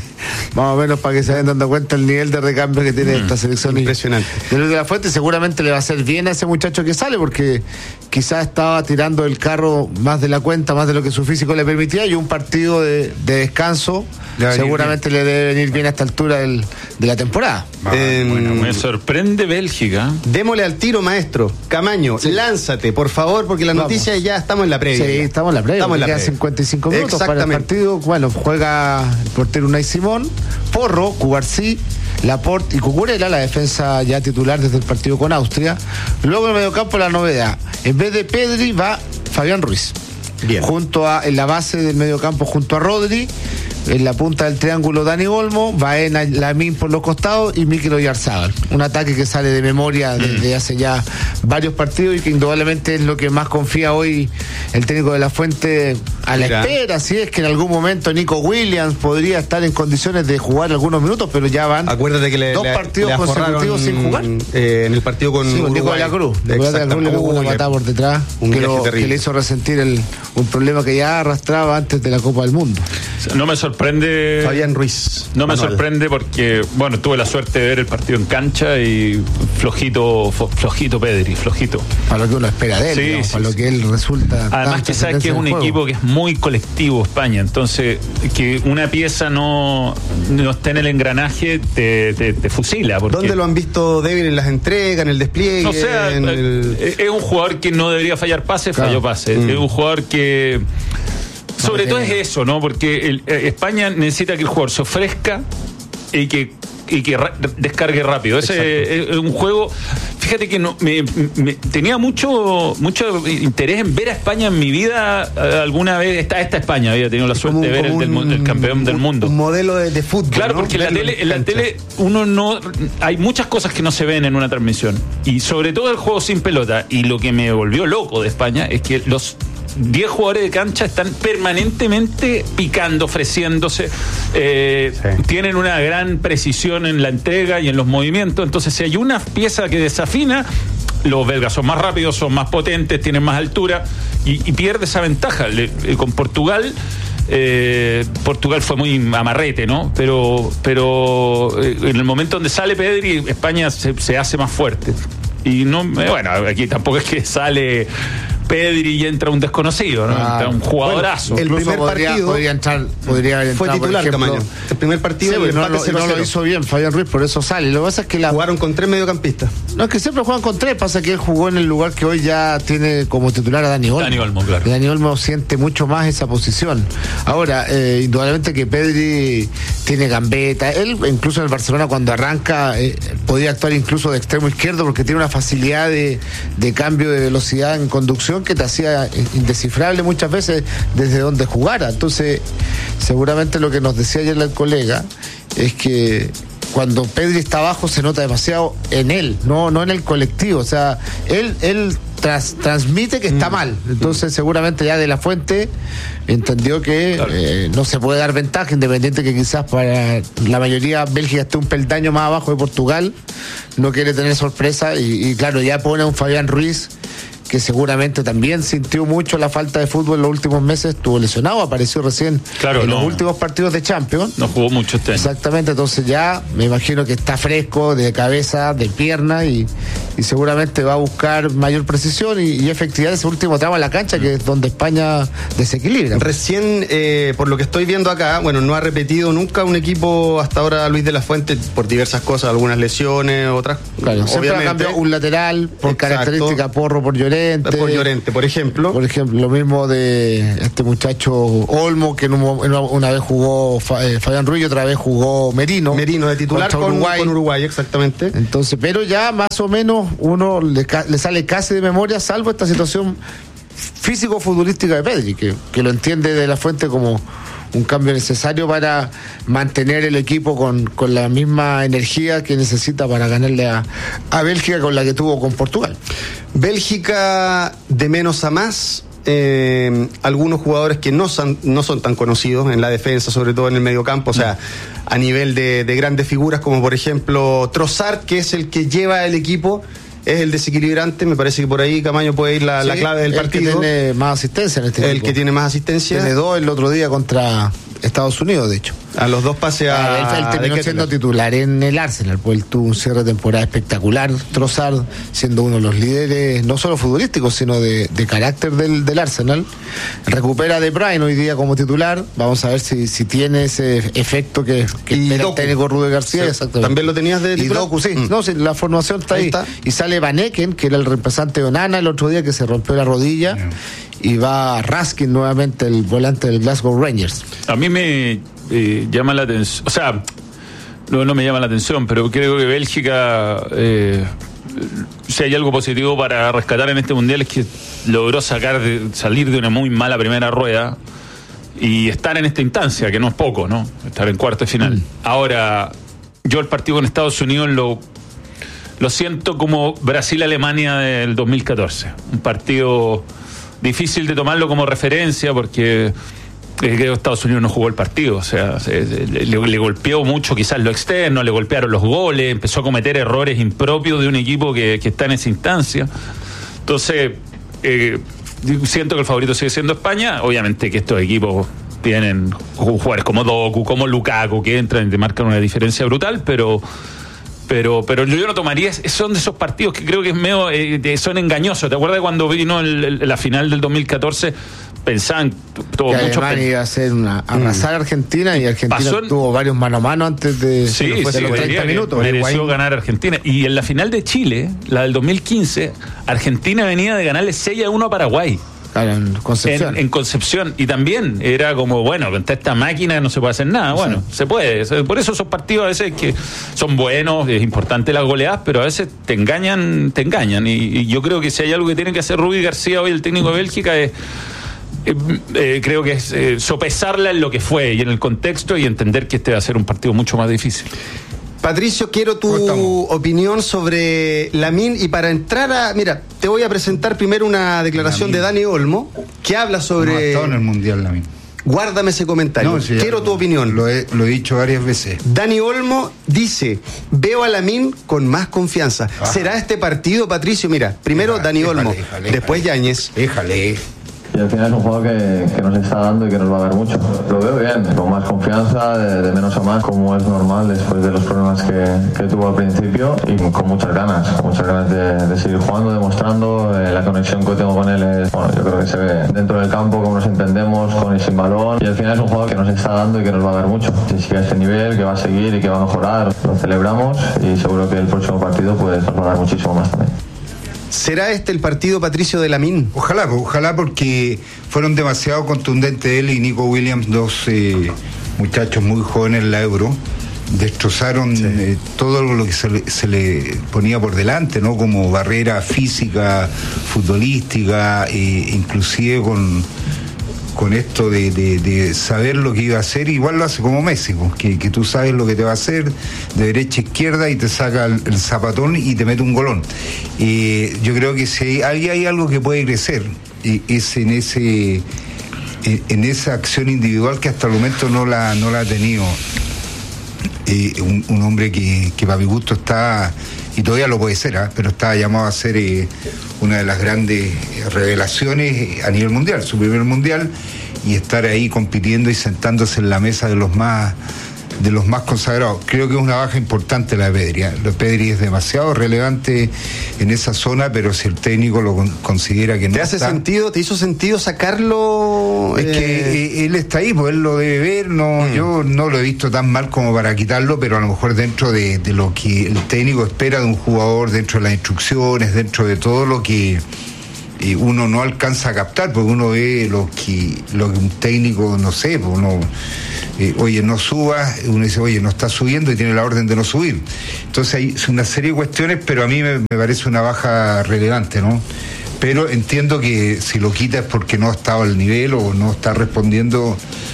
Speaker 15: Más o menos para que se vayan dando cuenta el nivel de recambio que tiene esta selección.
Speaker 13: Impresionante.
Speaker 15: De Luis de la Fuente seguramente le va a hacer bien a ese muchacho que sale, porque quizás estaba tirando el carro más de la cuenta, más de lo que su físico le permitía, y un partido de, de descanso
Speaker 16: Le va a venir
Speaker 15: seguramente le debe venir bien a esta altura del- de la temporada.
Speaker 13: Eh,
Speaker 14: Bueno, me sorprende Bélgica.
Speaker 13: Démosle al tiro, maestro. Camaño, lánzate, por favor, porque la
Speaker 15: Vamos.
Speaker 13: noticia ya estamos en la previa.
Speaker 15: Sí, estamos en la previa.
Speaker 13: Estamos en la
Speaker 15: quedan
Speaker 13: previa.
Speaker 15: cincuenta y cinco minutos para el
Speaker 13: Exactamente.
Speaker 15: partido. Bueno, juega el portero Unai Simón, Porro, Cubarsí, Laporte y Cucurella, la defensa ya titular desde el partido con Austria. Luego en el mediocampo la novedad. En vez de Pedri va Fabián Ruiz.
Speaker 13: Bien.
Speaker 15: Junto a, en la base del mediocampo junto a Rodri. En la punta del triángulo Dani Olmo, Baena, Lamín por los costados y Mikel Oyarzábal. Un ataque que sale de memoria desde hace ya varios partidos y que indudablemente es lo que más confía hoy el técnico de la Fuente a la
Speaker 13: Mira.
Speaker 15: espera. Si es que en algún momento Nico Williams podría estar en condiciones de jugar algunos minutos, pero ya van
Speaker 13: Acuérdate que le,
Speaker 15: dos
Speaker 13: le-
Speaker 15: partidos
Speaker 13: le
Speaker 15: consecutivos
Speaker 13: aforraron,
Speaker 15: sin jugar.
Speaker 13: eh, en el partido con
Speaker 15: Sí, con Nico
Speaker 13: Uruguay.
Speaker 15: de la Cruz. Nicolás de la Cruz le pegó una
Speaker 13: Uy,
Speaker 15: patada por detrás
Speaker 13: un
Speaker 15: que,
Speaker 13: viaje
Speaker 15: lo-
Speaker 13: terrible.
Speaker 15: que le hizo resentir el, un problema que ya arrastraba antes de la Copa del Mundo.
Speaker 14: No me sorprende.
Speaker 13: Fabián Ruiz.
Speaker 14: No me
Speaker 13: Manuel.
Speaker 14: sorprende porque, bueno, tuve la suerte de ver el partido en cancha y flojito, fo- flojito Pedri, flojito.
Speaker 15: Para lo que uno espera de él,
Speaker 14: Sí,
Speaker 15: digamos,
Speaker 14: sí,
Speaker 15: para lo
Speaker 14: sí.
Speaker 15: que él resulta.
Speaker 14: Además
Speaker 15: tan
Speaker 14: que sabes que es
Speaker 15: trascendencia
Speaker 14: un
Speaker 15: del juego.
Speaker 14: equipo que es muy colectivo España, entonces que una pieza no, no esté en el engranaje te, te, te fusila. Porque,
Speaker 13: ¿Dónde lo han visto débil en las entregas, en el despliegue?
Speaker 14: O sea,
Speaker 13: en el...
Speaker 14: eh, es un jugador que no debería fallar pase,
Speaker 15: Claro.
Speaker 14: falló pase.
Speaker 13: Mm.
Speaker 14: Es un jugador que... Sobre
Speaker 15: No
Speaker 14: todo
Speaker 15: tiene-
Speaker 14: es eso, ¿no? Porque el- eh, España necesita que el jugador se ofrezca y que y que ra- descargue rápido. Ese es, es un juego. Fíjate que no, me, me- tenía mucho mucho interés en ver a España en mi vida eh, alguna vez. Esta, esta España había tenido la suerte
Speaker 13: como
Speaker 14: de
Speaker 13: un-
Speaker 14: ver el,
Speaker 13: como
Speaker 14: del, mu-
Speaker 13: un-
Speaker 14: el campeón del
Speaker 13: un-
Speaker 14: mundo.
Speaker 13: Un modelo de, de fútbol.
Speaker 14: Claro,
Speaker 13: ¿no?
Speaker 14: porque en la
Speaker 13: Verlo
Speaker 14: tele, en la
Speaker 13: cancha.
Speaker 14: tele uno no. Hay muchas cosas que no se ven en una transmisión. Y sobre todo el juego sin pelota. Y lo que me volvió loco de España es que los diez jugadores de cancha están permanentemente picando, ofreciéndose. eh,
Speaker 13: Sí.
Speaker 14: Tienen una gran precisión en la entrega y en los movimientos. Entonces, si hay una pieza que desafina. Los belgas son más rápidos, son más potentes, tienen más altura y, y pierde esa ventaja. Le- eh, con Portugal. Eh, Portugal fue muy amarrete, ¿no? Pero, pero eh, en el momento donde sale Pedri, España se, se hace más fuerte. Y no, eh, bueno, aquí tampoco es que sale Pedri y entra un desconocido, ¿no?
Speaker 15: Ah,
Speaker 14: Entra un jugadorazo.
Speaker 13: el
Speaker 15: Incluso
Speaker 13: primer
Speaker 15: podría,
Speaker 13: partido
Speaker 15: podría entrar, podría haber
Speaker 13: Fue
Speaker 15: entrado, por
Speaker 13: titular,
Speaker 15: ejemplo.
Speaker 13: Camaño. El primer partido
Speaker 15: Sí,
Speaker 13: y el
Speaker 15: pero no,
Speaker 13: empate
Speaker 15: lo-
Speaker 13: cero a
Speaker 15: no lo
Speaker 13: cero.
Speaker 15: hizo bien Fabián Ruiz, por eso sale. Lo que pasa es que la,
Speaker 13: Jugaron con tres mediocampistas.
Speaker 15: no es que siempre juegan con tres, pasa que él jugó en el lugar que hoy ya tiene como titular a Dani Olmo.
Speaker 14: Dani Olmo, claro.
Speaker 15: Y Dani Olmo siente mucho más esa posición. Ahora, eh, indudablemente que Pedri tiene gambeta. Él, incluso en el Barcelona, cuando arranca, eh, podía actuar incluso de extremo izquierdo porque tiene una facilidad de, de cambio de velocidad en conducción que te hacía eh, indescifrable muchas veces desde donde jugara. Entonces, seguramente lo que nos decía ayer el colega es que cuando Pedri está abajo se nota demasiado en él, no, no en el colectivo. O sea, él, él tras, transmite que está mal. Entonces seguramente ya De La Fuente entendió que claro. eh, no se puede dar ventaja, independiente que quizás para la mayoría Bélgica esté un peldaño más abajo de Portugal, no quiere tener sorpresa y, y claro, ya pone a un Fabián Ruiz que seguramente también sintió mucho la falta de fútbol en los últimos meses, estuvo lesionado, apareció recién
Speaker 14: claro,
Speaker 15: en
Speaker 14: no,
Speaker 15: los últimos partidos de Champions.
Speaker 14: No jugó mucho este año.
Speaker 15: Exactamente, entonces ya me imagino que está fresco de cabeza, de pierna y, y seguramente va a buscar mayor precisión y, y efectividad de ese último tramo en la cancha, que es donde España desequilibra.
Speaker 13: Recién, eh, por lo que estoy viendo acá, bueno, no ha repetido nunca un equipo hasta ahora Luis de la Fuente por diversas cosas, algunas lesiones, otras.
Speaker 15: Claro, siempre ha cambiado un lateral por Exacto. característica, Porro por Llorente.
Speaker 13: Por Llorente, por ejemplo.
Speaker 15: Por ejemplo, lo mismo de este muchacho Olmo, que en un, en una, una vez jugó eh, Fabián Ruiz y otra vez jugó Merino.
Speaker 13: Merino de titular con Uruguay. con Uruguay, exactamente.
Speaker 15: Entonces, pero ya más o menos uno le, le sale casi de memoria, salvo esta situación físico-futbolística de Pedri, que, que lo entiende De La Fuente como un cambio necesario para mantener el equipo con, con la misma energía que necesita para ganarle a, a Bélgica, con la que tuvo con Portugal.
Speaker 13: Bélgica de menos a más, eh, algunos jugadores que no son, no son tan conocidos en la defensa, sobre todo en el mediocampo, o sea, a nivel de, de grandes figuras como por ejemplo Trossard, que es el que lleva el equipo, es el desequilibrante, me parece que por ahí Camaño puede ir la, sí, la clave del
Speaker 15: el
Speaker 13: partido.
Speaker 15: El que tiene más asistencia en este
Speaker 13: El
Speaker 15: equipo.
Speaker 13: que tiene más asistencia.
Speaker 15: Tiene dos el otro día contra Estados Unidos, de hecho.
Speaker 13: A los dos pases a...
Speaker 15: Ah, él, él terminó siendo titular en el Arsenal, pues él tuvo un cierre de temporada espectacular, Trossard, siendo uno de los líderes, no solo futbolísticos, sino de, de carácter del, del Arsenal. Recupera De Bruyne hoy día como titular, vamos a ver si, si tiene ese efecto que, que espera el técnico Rubén García.
Speaker 13: Sí,
Speaker 15: exactamente.
Speaker 13: ¿También lo tenías de titular?
Speaker 15: Y Doku, sí,
Speaker 13: mm.
Speaker 15: no, sí, la formación está ahí. ahí. Está. Y sale Van Eken, que era el reemplazante de Onana el otro día, que se rompió la rodilla. Yeah. Y va Raskin nuevamente, el volante del Glasgow Rangers.
Speaker 14: A mí me eh, llama la atención, o sea, no, no me llama la atención, pero creo que Bélgica, eh, si hay algo positivo para rescatar en este mundial, es que logró sacar de, salir de una muy mala primera rueda y estar en esta instancia, que no es poco, ¿no? Estar en cuarto de final. Mm. Ahora, yo el partido con Estados Unidos lo, lo siento como Brasil-Alemania del dos mil catorce. Un partido difícil de tomarlo como referencia porque creo que Estados Unidos no jugó el partido, o sea, se, le, le golpeó mucho quizás lo externo, le golpearon los goles, empezó a cometer errores impropios de un equipo que, que está en esa instancia. Entonces, eh, siento que el favorito sigue siendo España. Obviamente que estos equipos tienen jugadores como Doku, como Lukaku, que entran y te marcan una diferencia brutal, pero Pero, pero yo no tomaría, son de esos partidos que creo que es medio, eh, son engañosos. ¿Te acuerdas cuando vino el, el, la final del dos mil catorce? Pensaban, tuvo
Speaker 15: que
Speaker 14: mucho
Speaker 15: Alemania iba a hacer una arrasar a Argentina y Argentina
Speaker 14: Pasó,
Speaker 15: tuvo varios mano a mano antes de,
Speaker 14: sí,
Speaker 15: de los
Speaker 14: sí,
Speaker 15: treinta minutos.
Speaker 14: Mereció ganar Argentina. Y en la final de Chile, la del dos mil quince, Argentina venía de ganarle seis a uno a Paraguay.
Speaker 15: Claro, en Concepción.
Speaker 14: En, en Concepción. Y también era como, bueno, contra esta máquina no se puede hacer nada. Bueno, sí. se puede. Por eso esos partidos a veces que son buenos, es importante las goleadas, pero a veces te engañan, te engañan. Y, y yo creo que si hay algo que tiene que hacer Rubí García hoy, el técnico de Bélgica, es eh, eh, creo que es eh, sopesarla en lo que fue y en el contexto y entender que este va a ser un partido mucho más difícil.
Speaker 13: Patricio, quiero tu opinión sobre Lamine y para entrar a... Mira, te voy a presentar primero una declaración Lamine. de Dani Olmo que habla sobre...
Speaker 16: No ha estado en el Mundial, Lamine.
Speaker 13: Guárdame ese comentario. No, sí, quiero tu opinión.
Speaker 16: Lo he, lo he dicho varias veces.
Speaker 13: Dani Olmo dice, veo a Lamine con más confianza. Ah. ¿Será este partido, Patricio? Mira, primero déjale, Dani Olmo, déjale, déjale, después Yáñez.
Speaker 16: Déjale.
Speaker 17: Y al final es un juego que, que nos está dando y que nos va a dar mucho. Lo veo bien, con más confianza, de, de menos a más, como es normal después de los problemas que, que tuvo al principio y con muchas ganas, con muchas ganas de, de seguir jugando, demostrando. Eh, la conexión que tengo con él es, bueno, yo creo que se ve dentro del campo, cómo nos entendemos, con y sin balón. Y al final es un juego que nos está dando y que nos va a dar mucho. Si sigue a este nivel, que va a seguir y que va a mejorar, lo celebramos y seguro que el próximo partido pues, nos va a dar muchísimo más también.
Speaker 13: ¿Será este el partido, Patricio, de Lamine?
Speaker 16: Ojalá, ojalá, porque fueron demasiado contundentes él y Nico Williams, dos eh, muchachos muy jóvenes en la Euro. Destrozaron sí. eh, todo lo que se le, se le ponía por delante, ¿no? Como barrera física, futbolística, eh, inclusive con, con esto de, de, de saber lo que iba a hacer, igual lo hace como Messi, pues, que, que tú sabes lo que te va a hacer de derecha a izquierda y te saca el, el zapatón y te mete un golón. Eh, yo creo que si hay, hay algo que puede crecer, eh, es en ese en, en esa acción individual que hasta el momento no la, no la ha tenido. Eh, un, un hombre que, que para mi gusto está, y todavía lo puede ser, ¿eh? pero está llamado a ser eh, una de las grandes revelaciones a nivel mundial, su primer mundial, y estar ahí compitiendo y sentándose en la mesa de los más de los más consagrados. Creo que es una baja importante la de Pedri. ¿eh? Lo de Pedri es demasiado relevante en esa zona, pero si el técnico lo con, considera que no
Speaker 13: ¿Te hace
Speaker 16: está,
Speaker 13: sentido, te hizo sentido sacarlo?
Speaker 16: Es eh... que él está ahí, pues él lo debe ver. No, mm. Yo no lo he visto tan mal como para quitarlo, pero a lo mejor dentro de, de lo que el técnico espera de un jugador, dentro de las instrucciones, dentro de todo lo que y uno no alcanza a captar, porque uno ve lo que lo que un técnico, no sé, pues uno eh, oye, no subas, uno dice, oye, no está subiendo y tiene la orden de no subir. Entonces hay una serie de cuestiones, pero a mí me, me parece una baja relevante, ¿no? Pero entiendo que si lo quita es porque no ha estado al nivel o no está respondiendo.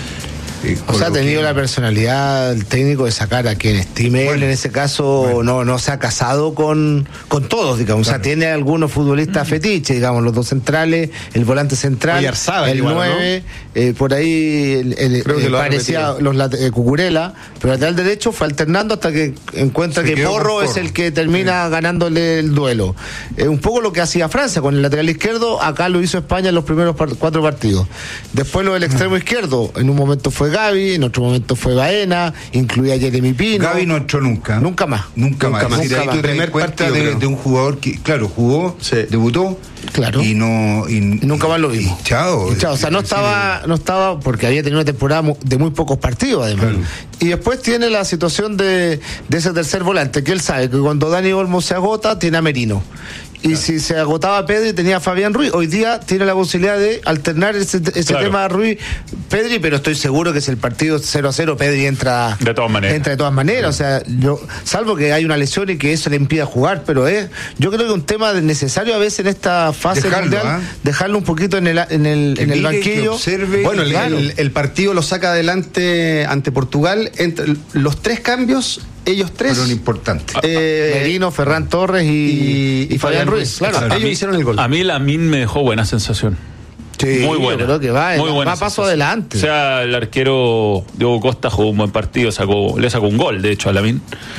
Speaker 15: Eh, o sea, ha tenido que... la personalidad el técnico de sacar a quien estime él, bueno, en ese caso bueno. no no se ha casado con, con todos, digamos. Claro. O sea, tiene algunos futbolistas mm. fetiche, digamos, los dos centrales, el volante central, Oyarzabal, el igual, nueve, ¿no? eh, por ahí el, el, el parecía los eh, Cucurella, pero el lateral derecho fue alternando hasta que encuentra se que Porro, Porro es el que termina sí. ganándole el duelo. Eh, un poco lo que hacía Francia con el lateral izquierdo, acá lo hizo España en los primeros par- cuatro partidos. Después lo del extremo mm. izquierdo, en un momento fue Gavi, en otro momento fue Baena, incluía a Jeremy Pino.
Speaker 16: Gavi no entró nunca.
Speaker 15: Nunca más.
Speaker 16: Nunca, nunca más.
Speaker 15: más.
Speaker 16: Nunca más. Tu primer cuenta de, de un jugador que, claro, jugó, sí. debutó,
Speaker 15: claro.
Speaker 16: y no y,
Speaker 15: y nunca más lo vimos.
Speaker 16: Y chao.
Speaker 15: Y chao. O sea, no estaba, no estaba porque había tenido una temporada de muy pocos partidos, además. Claro. Y después tiene la situación de, de ese tercer volante, que él sabe que cuando Dani Olmo se agota, tiene a Merino. Y claro. si se agotaba Pedri, tenía a Fabián Ruiz. Hoy día tiene la posibilidad de alternar ese, ese claro. tema de Ruiz Pedri, pero estoy seguro que si el partido cero a cero, Pedri entra
Speaker 14: de todas maneras.
Speaker 15: Entra de todas maneras. Claro. O sea, yo, salvo que hay una lesión y que eso le impida jugar, pero es, yo creo que un tema necesario a veces en esta fase dejarlo, mundial, ¿eh? dejarlo un poquito en el, en el, en el banquillo.
Speaker 13: Observe, bueno, el, claro. el, el partido lo saca adelante ante Portugal. Entre los tres cambios, ellos tres
Speaker 16: fueron importantes.
Speaker 15: Eh, Merino, Ferran Torres y, y, y Fabián Ruiz. Claro,
Speaker 14: claro.
Speaker 15: ellos
Speaker 14: mí,
Speaker 15: hicieron el gol.
Speaker 14: A mí Lamine me dejó buena sensación.
Speaker 15: Sí,
Speaker 14: muy buena.
Speaker 15: Creo que va,
Speaker 14: muy buena
Speaker 15: va paso adelante.
Speaker 14: O sea, el arquero Diogo Costa jugó un buen partido, sacó, le sacó un gol, de hecho, a Lamine.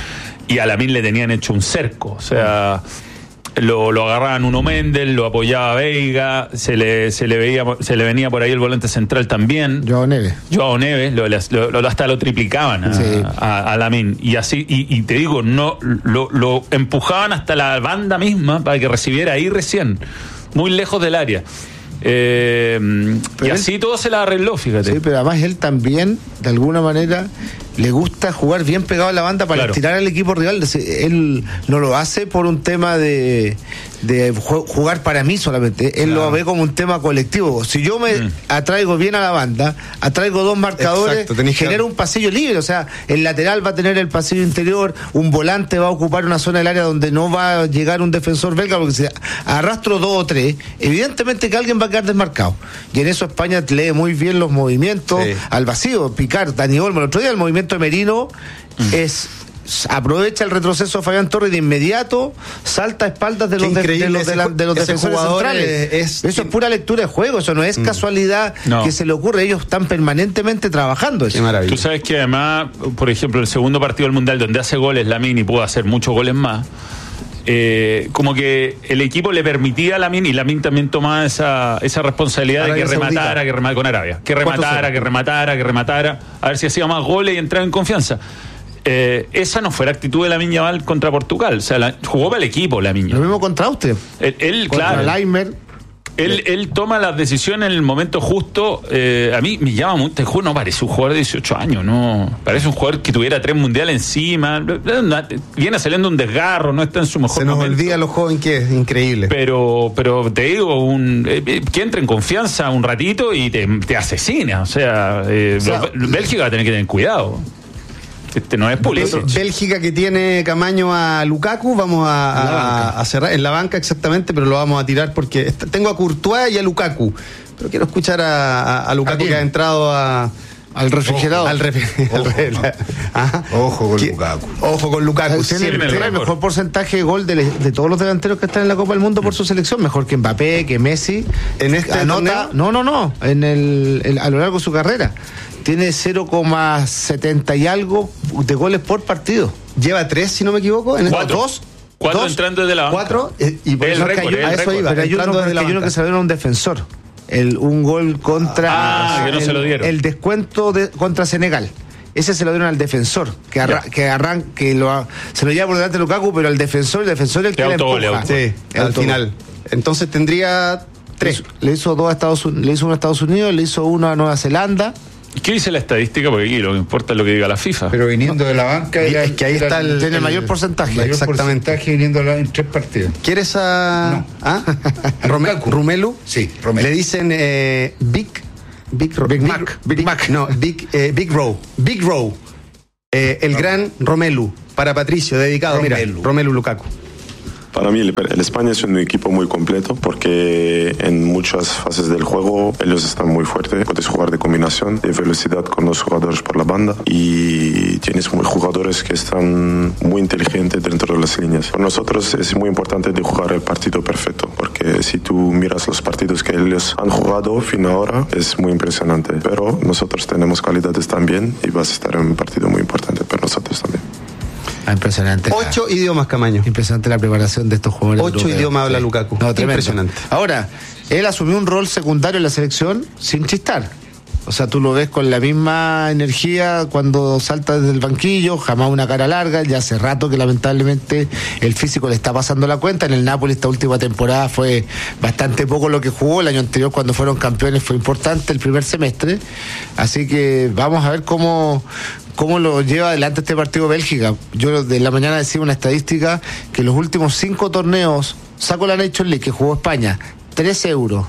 Speaker 14: Y a Lamine le tenían hecho un cerco. O sea, lo, lo agarraban Nuno Méndez, lo apoyaba Veiga, se le, se le veía, se le venía por ahí el volante central también.
Speaker 15: Joao Neves.
Speaker 14: Joao Neves, lo, lo, lo, hasta lo triplicaban a, sí. a, a Lamine. Y así, y, y te digo, no lo, lo empujaban hasta la banda misma para que recibiera ahí recién, muy lejos del área. Eh, y así él, todo se la arregló, fíjate.
Speaker 15: Sí, pero además él también, de alguna manera, le gusta jugar bien pegado a la banda para claro. tirar al equipo rival. Él no lo hace por un tema de, de jugar para mí solamente. Él claro. lo ve como un tema colectivo. Si yo me mm. atraigo bien a la banda, atraigo dos marcadores, genera un pasillo libre. O sea, el lateral va a tener el pasillo interior, un volante va a ocupar una zona del área donde no va a llegar un defensor belga, porque si arrastro dos o tres, evidentemente que alguien va a quedar desmarcado. Y en eso España lee muy bien los movimientos sí. al vacío. Picard, Dani Olmo, el otro día el movimiento de Merino mm. es aprovecha el retroceso de Fabián Torres de inmediato, salta a espaldas de los, de, de los, de la, de los defensores centrales. Es, eso es pura lectura de juego, eso no es mm. casualidad no. que se le ocurre, ellos están permanentemente trabajando eso.
Speaker 14: Tú sabes que además, por ejemplo, el segundo partido del Mundial donde hace goles Lamine y pudo hacer muchos goles más, Eh, como que el equipo le permitía a Lamine, y Lamine también tomaba esa, esa responsabilidad Arabia de que rematara, Saudita. que rematara con Arabia, que rematara, que rematara, que rematara, a ver si hacía más goles y entraba en confianza. Eh, esa no fue la actitud de Lamine Yamal contra Portugal, o sea, la, jugó para el equipo Lamine.
Speaker 15: Lo mismo contra usted.
Speaker 14: Él, él
Speaker 15: contra
Speaker 14: claro.
Speaker 15: Laimer.
Speaker 14: Él, él toma las decisiones en el momento justo. Eh, a mí me llama mucho. Este jugador no parece un jugador de dieciocho años, no. Parece un jugador que tuviera tres mundiales encima. Viene saliendo un desgarro, no está en su mejor
Speaker 13: Se nos
Speaker 14: momento.
Speaker 13: olvida lo joven que es, increíble.
Speaker 14: Pero, pero te digo, un, eh, que entre en confianza un ratito y te, te asesina. O sea, eh, o sea Bélgica va a tener que tener cuidado. Este no es Pulisic.
Speaker 13: Bélgica que tiene Camaño a Lukaku, vamos a, a, a cerrar en la banca exactamente, pero lo vamos a tirar porque está, tengo a Courtois y a Lukaku. pero quiero escuchar a, a, a Lukaku, que ha entrado a...
Speaker 15: Al refrigerador.
Speaker 13: Al refri-
Speaker 16: Ojo,
Speaker 13: al re- Ajá.
Speaker 16: Ojo con
Speaker 13: ¿Qué?
Speaker 16: Lukaku.
Speaker 13: Ojo con Lukaku.
Speaker 15: Tiene,
Speaker 13: Siempre.
Speaker 15: tiene el mejor porcentaje de gol de, de todos los delanteros que están en la Copa del Mundo por su selección, mejor que Mbappé, que Messi.
Speaker 13: ¿En este
Speaker 15: Anota,
Speaker 13: torneo?
Speaker 15: no, no, no, en el, el- a lo largo de su carrera. Tiene cero coma setenta y algo de goles por partido.
Speaker 13: Lleva tres, si no me equivoco. En
Speaker 14: Cuatro.
Speaker 13: Dos.
Speaker 14: Cuatro
Speaker 13: dos,
Speaker 14: entrando desde la banca.
Speaker 13: Cuatro. eh, Y por
Speaker 14: El
Speaker 13: eso es que
Speaker 14: récord,
Speaker 13: hay-
Speaker 14: el
Speaker 13: a eso
Speaker 14: récord.
Speaker 13: iba.
Speaker 15: Pero hay uno,
Speaker 13: entrando desde la
Speaker 15: hay uno
Speaker 13: banca.
Speaker 15: que se lo dieron a un defensor. El, un gol contra.
Speaker 14: Ah, que no
Speaker 15: el,
Speaker 14: se lo dieron.
Speaker 15: El descuento de, contra Senegal. Ese se lo dieron al defensor, que, arra, que, arran, que lo, se lo lleva por delante de Lukaku, pero al defensor, el defensor es el que
Speaker 14: Le
Speaker 15: le
Speaker 14: autogol,
Speaker 15: empuja.
Speaker 14: le autogol.
Speaker 13: Sí, al final. Entonces tendría tres.
Speaker 15: Le hizo dos a Estados Unidos, le hizo uno a Estados Unidos, le hizo uno a Nueva Zelanda.
Speaker 14: ¿Qué dice la estadística? Porque aquí lo que importa es lo que diga la FIFA.
Speaker 16: Pero viniendo de la banca,
Speaker 13: Y
Speaker 16: era-
Speaker 13: es que ahí
Speaker 16: era
Speaker 13: está el-
Speaker 15: Tiene el mayor porcentaje.
Speaker 16: mayor
Speaker 13: Exactamente.
Speaker 16: porcentaje viniendo de la- en tres partidos.
Speaker 13: ¿Quieres a,
Speaker 16: No.
Speaker 13: ¿ah? Rome-
Speaker 16: Lukaku.
Speaker 13: Rumelu?
Speaker 16: Sí, Romelu.
Speaker 13: Le dicen eh, Big, Big, Ro-
Speaker 15: Big Mac.
Speaker 13: Big, Mac. No, Big, eh, Big Row. Big Row. Eh, el gran Romelu. Para Patricio, dedicado.
Speaker 16: Romelu.
Speaker 13: Mira, Romelu Lukaku.
Speaker 18: Para mí el, el España es un equipo muy completo porque en muchas fases del juego ellos están muy fuertes. Puedes jugar de combinación, de velocidad con los jugadores por la banda y tienes muy jugadores que están muy inteligentes dentro de las líneas. Para nosotros es muy importante de jugar el partido perfecto porque si tú miras los partidos que ellos han jugado fin ahora es muy impresionante. Pero nosotros tenemos cualidades también y vas a estar en un partido muy importante para nosotros también.
Speaker 15: Ah, impresionante. la-
Speaker 13: Ocho idiomas, Camaño.
Speaker 15: Impresionante la preparación de estos jugadores.
Speaker 13: Ocho
Speaker 15: europeos.
Speaker 13: idiomas habla Lukaku.
Speaker 15: No, tremendo.
Speaker 13: Impresionante.
Speaker 15: Ahora, él asumió un rol secundario en la selección sin chistar. O sea, tú lo ves con la misma energía cuando salta desde el banquillo, jamás una cara larga. Ya hace rato que lamentablemente el físico le está pasando la cuenta. En el Napoli esta última temporada fue bastante poco lo que jugó. El año anterior cuando fueron campeones fue importante el primer semestre. Así que vamos a ver cómo, cómo lo lleva adelante este partido Bélgica. Yo de la mañana decía una estadística que los últimos cinco torneos, saco la Nations League que jugó España, tres euros.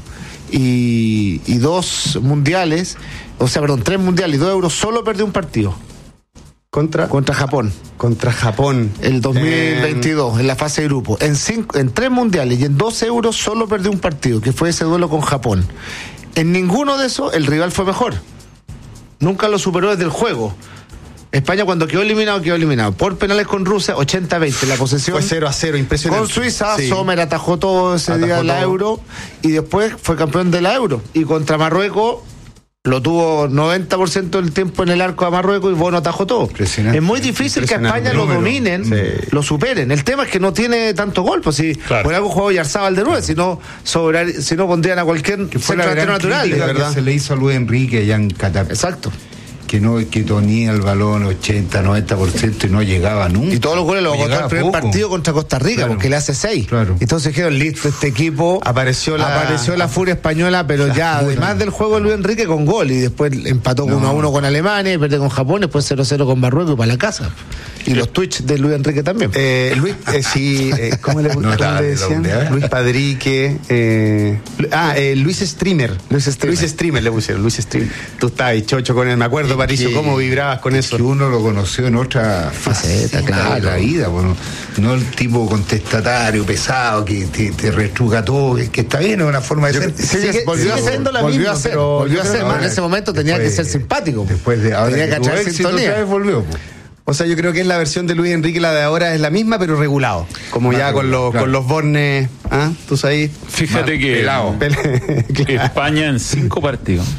Speaker 15: Y, y dos mundiales, o sea, perdón, tres mundiales y dos euros, solo perdió un partido.
Speaker 13: ¿Contra?
Speaker 15: Contra Japón.
Speaker 13: Contra Japón.
Speaker 15: El dos mil veintidós, en... en la fase de grupo. En, cinco, en tres mundiales y en dos euros solo perdió un partido, que fue ese duelo con Japón. En ninguno de esos el rival fue mejor. Nunca lo superó desde el juego. España cuando quedó eliminado, quedó eliminado. Por penales con Rusia, ochenta a veinte. La posesión
Speaker 13: Fue cero a cero, impresionante.
Speaker 15: con Suiza,
Speaker 13: Sí.
Speaker 15: Sommer atajó todo ese
Speaker 13: Atajó
Speaker 15: día de la
Speaker 13: todo.
Speaker 15: Euro y después fue campeón de la Euro. Y contra Marruecos lo tuvo noventa por ciento del tiempo en el arco a Marruecos y Bono atajó todo.
Speaker 16: Impresionante.
Speaker 15: Es muy difícil que a
Speaker 13: Impresionante.
Speaker 15: España lo
Speaker 16: Número.
Speaker 15: dominen,
Speaker 13: Sí.
Speaker 15: lo superen. El tema es que no tiene tanto gol, pues si
Speaker 14: Claro.
Speaker 15: por algo jugó Yarzábal de nueve, si no, sobrar- si no pondrían a cualquier
Speaker 16: Que fue
Speaker 15: centro
Speaker 16: la
Speaker 15: delantero
Speaker 16: gran
Speaker 15: natural.
Speaker 16: crítica
Speaker 15: ¿verdad?
Speaker 16: que se le hizo a Luis Enrique allá en Qatar.
Speaker 15: Exacto.
Speaker 16: Que no que tonía el balón ochenta, noventa por ciento y no llegaba nunca.
Speaker 15: Y todos los goles los
Speaker 16: O
Speaker 15: agotó el
Speaker 16: llegaba
Speaker 15: primer
Speaker 16: poco.
Speaker 15: partido contra Costa Rica,
Speaker 16: Claro.
Speaker 15: porque le hace seis.
Speaker 16: Claro.
Speaker 15: Entonces dijeron, listo, este equipo
Speaker 13: Apareció la-
Speaker 15: apareció la furia española, pero ya, además del juego de Luis Enrique con gol, y después empató
Speaker 16: No.
Speaker 15: uno a uno con Alemania, y perdió con Japón, después cero a cero con Marruecos y para la casa. Y los tweets de Luis Enrique también.
Speaker 13: Eh, Luis, eh, sí, eh, ¿cómo le,
Speaker 16: No
Speaker 13: cómo
Speaker 16: estaba
Speaker 13: le
Speaker 16: de
Speaker 13: decían?
Speaker 16: doble, ¿eh?
Speaker 13: Luis Padrique. Eh, Lu- ah, eh, Luis Streamer.
Speaker 15: Luis Streamer.
Speaker 13: Luis Streamer le pusieron, Luis Streamer. Tú estabas ahí, chocho con él, me acuerdo,
Speaker 16: Es
Speaker 13: Patricio,
Speaker 16: que-
Speaker 13: cómo vibrabas con
Speaker 16: es
Speaker 13: eso.
Speaker 16: Que uno lo conoció en otra faceta,
Speaker 15: claro.
Speaker 16: de la vida, bueno, no el tipo contestatario, pesado, que te, te reestruga todo, que, que está bien, es una forma de
Speaker 13: Yo-
Speaker 16: ser.
Speaker 13: sigue-
Speaker 15: Sí, volvió a
Speaker 13: sigue
Speaker 15: ser,
Speaker 13: siendo la
Speaker 15: volvió
Speaker 13: misma,
Speaker 15: a ser,
Speaker 13: pero
Speaker 15: volvió
Speaker 13: yo
Speaker 15: a
Speaker 13: creo
Speaker 15: ser,
Speaker 13: que
Speaker 15: pero en
Speaker 13: ahora-
Speaker 15: ese momento tenía
Speaker 16: después-
Speaker 15: que ser simpático.
Speaker 16: Después de ahora
Speaker 15: tenía que
Speaker 16: que tuvo
Speaker 15: echar
Speaker 16: éxito,
Speaker 15: sintonía.
Speaker 16: otra vez volvió. po.
Speaker 13: O sea, yo creo que es la versión de Luis Enrique, la de ahora es la misma, pero regulado. Como
Speaker 16: Más
Speaker 13: ya con
Speaker 16: regulado,
Speaker 13: los,
Speaker 16: claro.
Speaker 13: con los bornes, ¿ah? Tú sabes.
Speaker 14: Fíjate
Speaker 16: Más
Speaker 14: que
Speaker 16: pelado.
Speaker 13: Pele-
Speaker 14: España en cinco partidos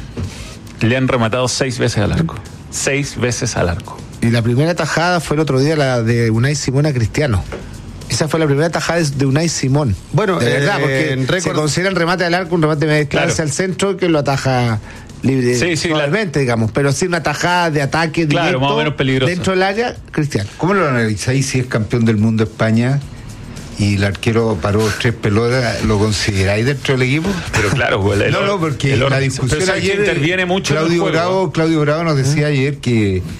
Speaker 14: le han rematado seis veces al arco. Seis veces al arco.
Speaker 15: Y la primera tajada fue el otro día la de Unai Simón a Cristiano. Esa fue la primera tajada de- de Unai Simón.
Speaker 13: Bueno,
Speaker 15: de verdad,
Speaker 13: eh,
Speaker 15: porque
Speaker 13: en récord-
Speaker 15: se considera el remate al arco un remate de distancia
Speaker 14: Claro.
Speaker 15: al centro que lo ataja libre,
Speaker 14: Sí, sí,
Speaker 15: totalmente, digamos, pero sí una tajada de ataque
Speaker 14: Claro,
Speaker 15: directo
Speaker 14: más o menos peligrosa.
Speaker 15: dentro del área, Cristiano.
Speaker 16: ¿Cómo lo analizáis si es campeón del mundo España y el arquero paró tres pelotas? ¿Lo consideráis dentro del equipo?
Speaker 14: Pero claro, pues, el-
Speaker 16: no, no, porque
Speaker 14: el-
Speaker 16: la
Speaker 14: pero
Speaker 16: discusión
Speaker 14: sabes que
Speaker 16: ayer.
Speaker 14: interviene mucho en el
Speaker 16: Claudio
Speaker 14: juego.
Speaker 16: Bravo, Claudio Bravo nos decía ayer que,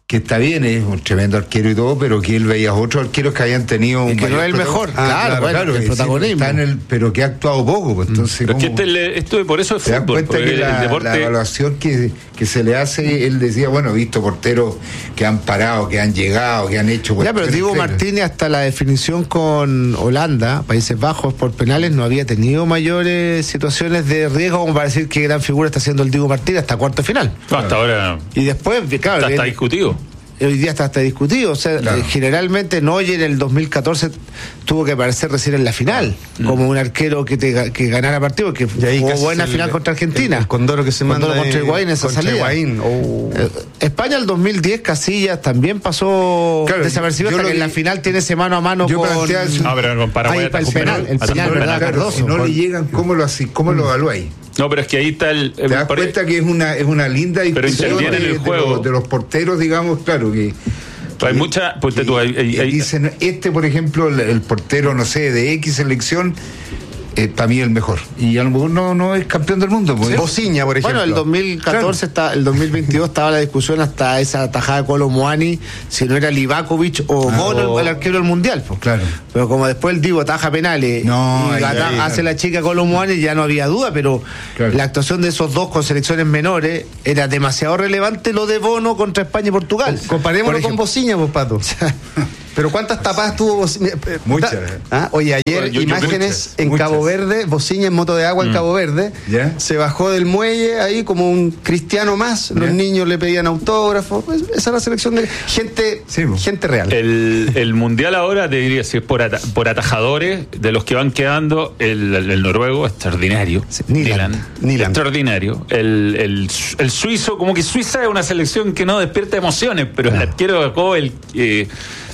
Speaker 16: que está bien, es un tremendo arquero y todo, pero que él veía otros arqueros que habían tenido un
Speaker 15: que no es el mejor,
Speaker 16: ah,
Speaker 15: claro,
Speaker 16: claro,
Speaker 15: bueno,
Speaker 16: claro,
Speaker 15: el
Speaker 16: sí,
Speaker 15: protagonismo.
Speaker 16: Está en el, pero que ha actuado poco, pues, entonces
Speaker 14: Pero es que este, esto por eso es
Speaker 16: te das
Speaker 14: fútbol,
Speaker 16: cuenta que
Speaker 14: el,
Speaker 16: la,
Speaker 14: el deporte...
Speaker 16: la evaluación que, que se le hace, él decía, bueno, he visto porteros que han parado, que han llegado, que han hecho...
Speaker 15: Ya, pero Diego Martínez, hasta la definición con Holanda, Países Bajos, por penales, no había tenido mayores situaciones de riesgo como para decir qué gran figura está haciendo el Diego Martínez hasta cuarto de final.
Speaker 14: No, hasta ahora...
Speaker 15: Y después, claro...
Speaker 14: Está, está
Speaker 15: viene,
Speaker 14: discutido.
Speaker 15: Hoy día está hasta discutido, o sea, claro. eh, generalmente Neuer en el dos mil catorce tuvo que aparecer recién en la final, mm. como un arquero que te que ganara partido, que jugó buena el, final contra Argentina.
Speaker 13: El, el Condoro que se manda
Speaker 15: Condoro contra Higuaín en esa salida.
Speaker 13: Oh.
Speaker 15: Eh, España el dos mil diez, Casillas también pasó claro, desapercibido hasta que, que en la final tiene ese mano a mano
Speaker 16: yo
Speaker 15: con...
Speaker 16: No,
Speaker 14: pero con Paraguay
Speaker 15: el penal, el penal, ¿verdad, Cardoso?
Speaker 16: Si no le llegan, ¿cómo lo así, cómo mm. lo evaluáis?
Speaker 14: No, pero es que ahí está el...
Speaker 16: Te das cuenta que es una, es una linda
Speaker 14: discusión de,
Speaker 16: el juego. De, los, de los porteros, digamos, claro, que...
Speaker 14: Hay y, mucha, pues, y, tú, hay, hay, hay,
Speaker 16: dicen, este por ejemplo, el, el portero, no sé, de X selección, eh, para mí el mejor. Y a lo mejor no, no es campeón del mundo.
Speaker 15: ¿Sí? Bociña, por ejemplo. Bueno, el dos mil catorce, claro. está, el dos mil veintidós estaba la discusión hasta esa tajada de Colo Muani, si no era Livakovic o ah, Bono oh. el arquero del Mundial. Pues.
Speaker 16: Claro.
Speaker 15: Pero como después el Divo ataja penales
Speaker 16: no,
Speaker 15: y
Speaker 16: ahí,
Speaker 15: ata-
Speaker 16: ahí,
Speaker 15: hace
Speaker 16: claro.
Speaker 15: la chica Colo Muani, ya no había duda, pero claro. la actuación de esos dos con selecciones menores era demasiado relevante, lo de Bono contra España y Portugal.
Speaker 13: Comparémoslo con Bociña, pues, Pato. Pero ¿cuántas tapadas tuvo Bociña?
Speaker 16: Muchas.
Speaker 13: ¿Ah? Oye, ayer yo, yo, imágenes yo, en
Speaker 16: muchas.
Speaker 13: Cabo Verde, Bociña en moto de agua mm. en Cabo Verde,
Speaker 16: ¿Yeah?
Speaker 13: se bajó del muelle ahí como un cristiano más, ¿Yeah? Los niños le pedían autógrafos, esa es la selección de gente, sí, gente real.
Speaker 14: El, el mundial ahora, te diría, si es por, ata, por atajadores, de los que van quedando, el, el, el noruego, extraordinario.
Speaker 15: Sí, Nilan.
Speaker 14: Nilan. Extraordinario. El, el, el suizo, como que Suiza es una selección que no despierta emociones, pero no. el arquero bajó el... Eh,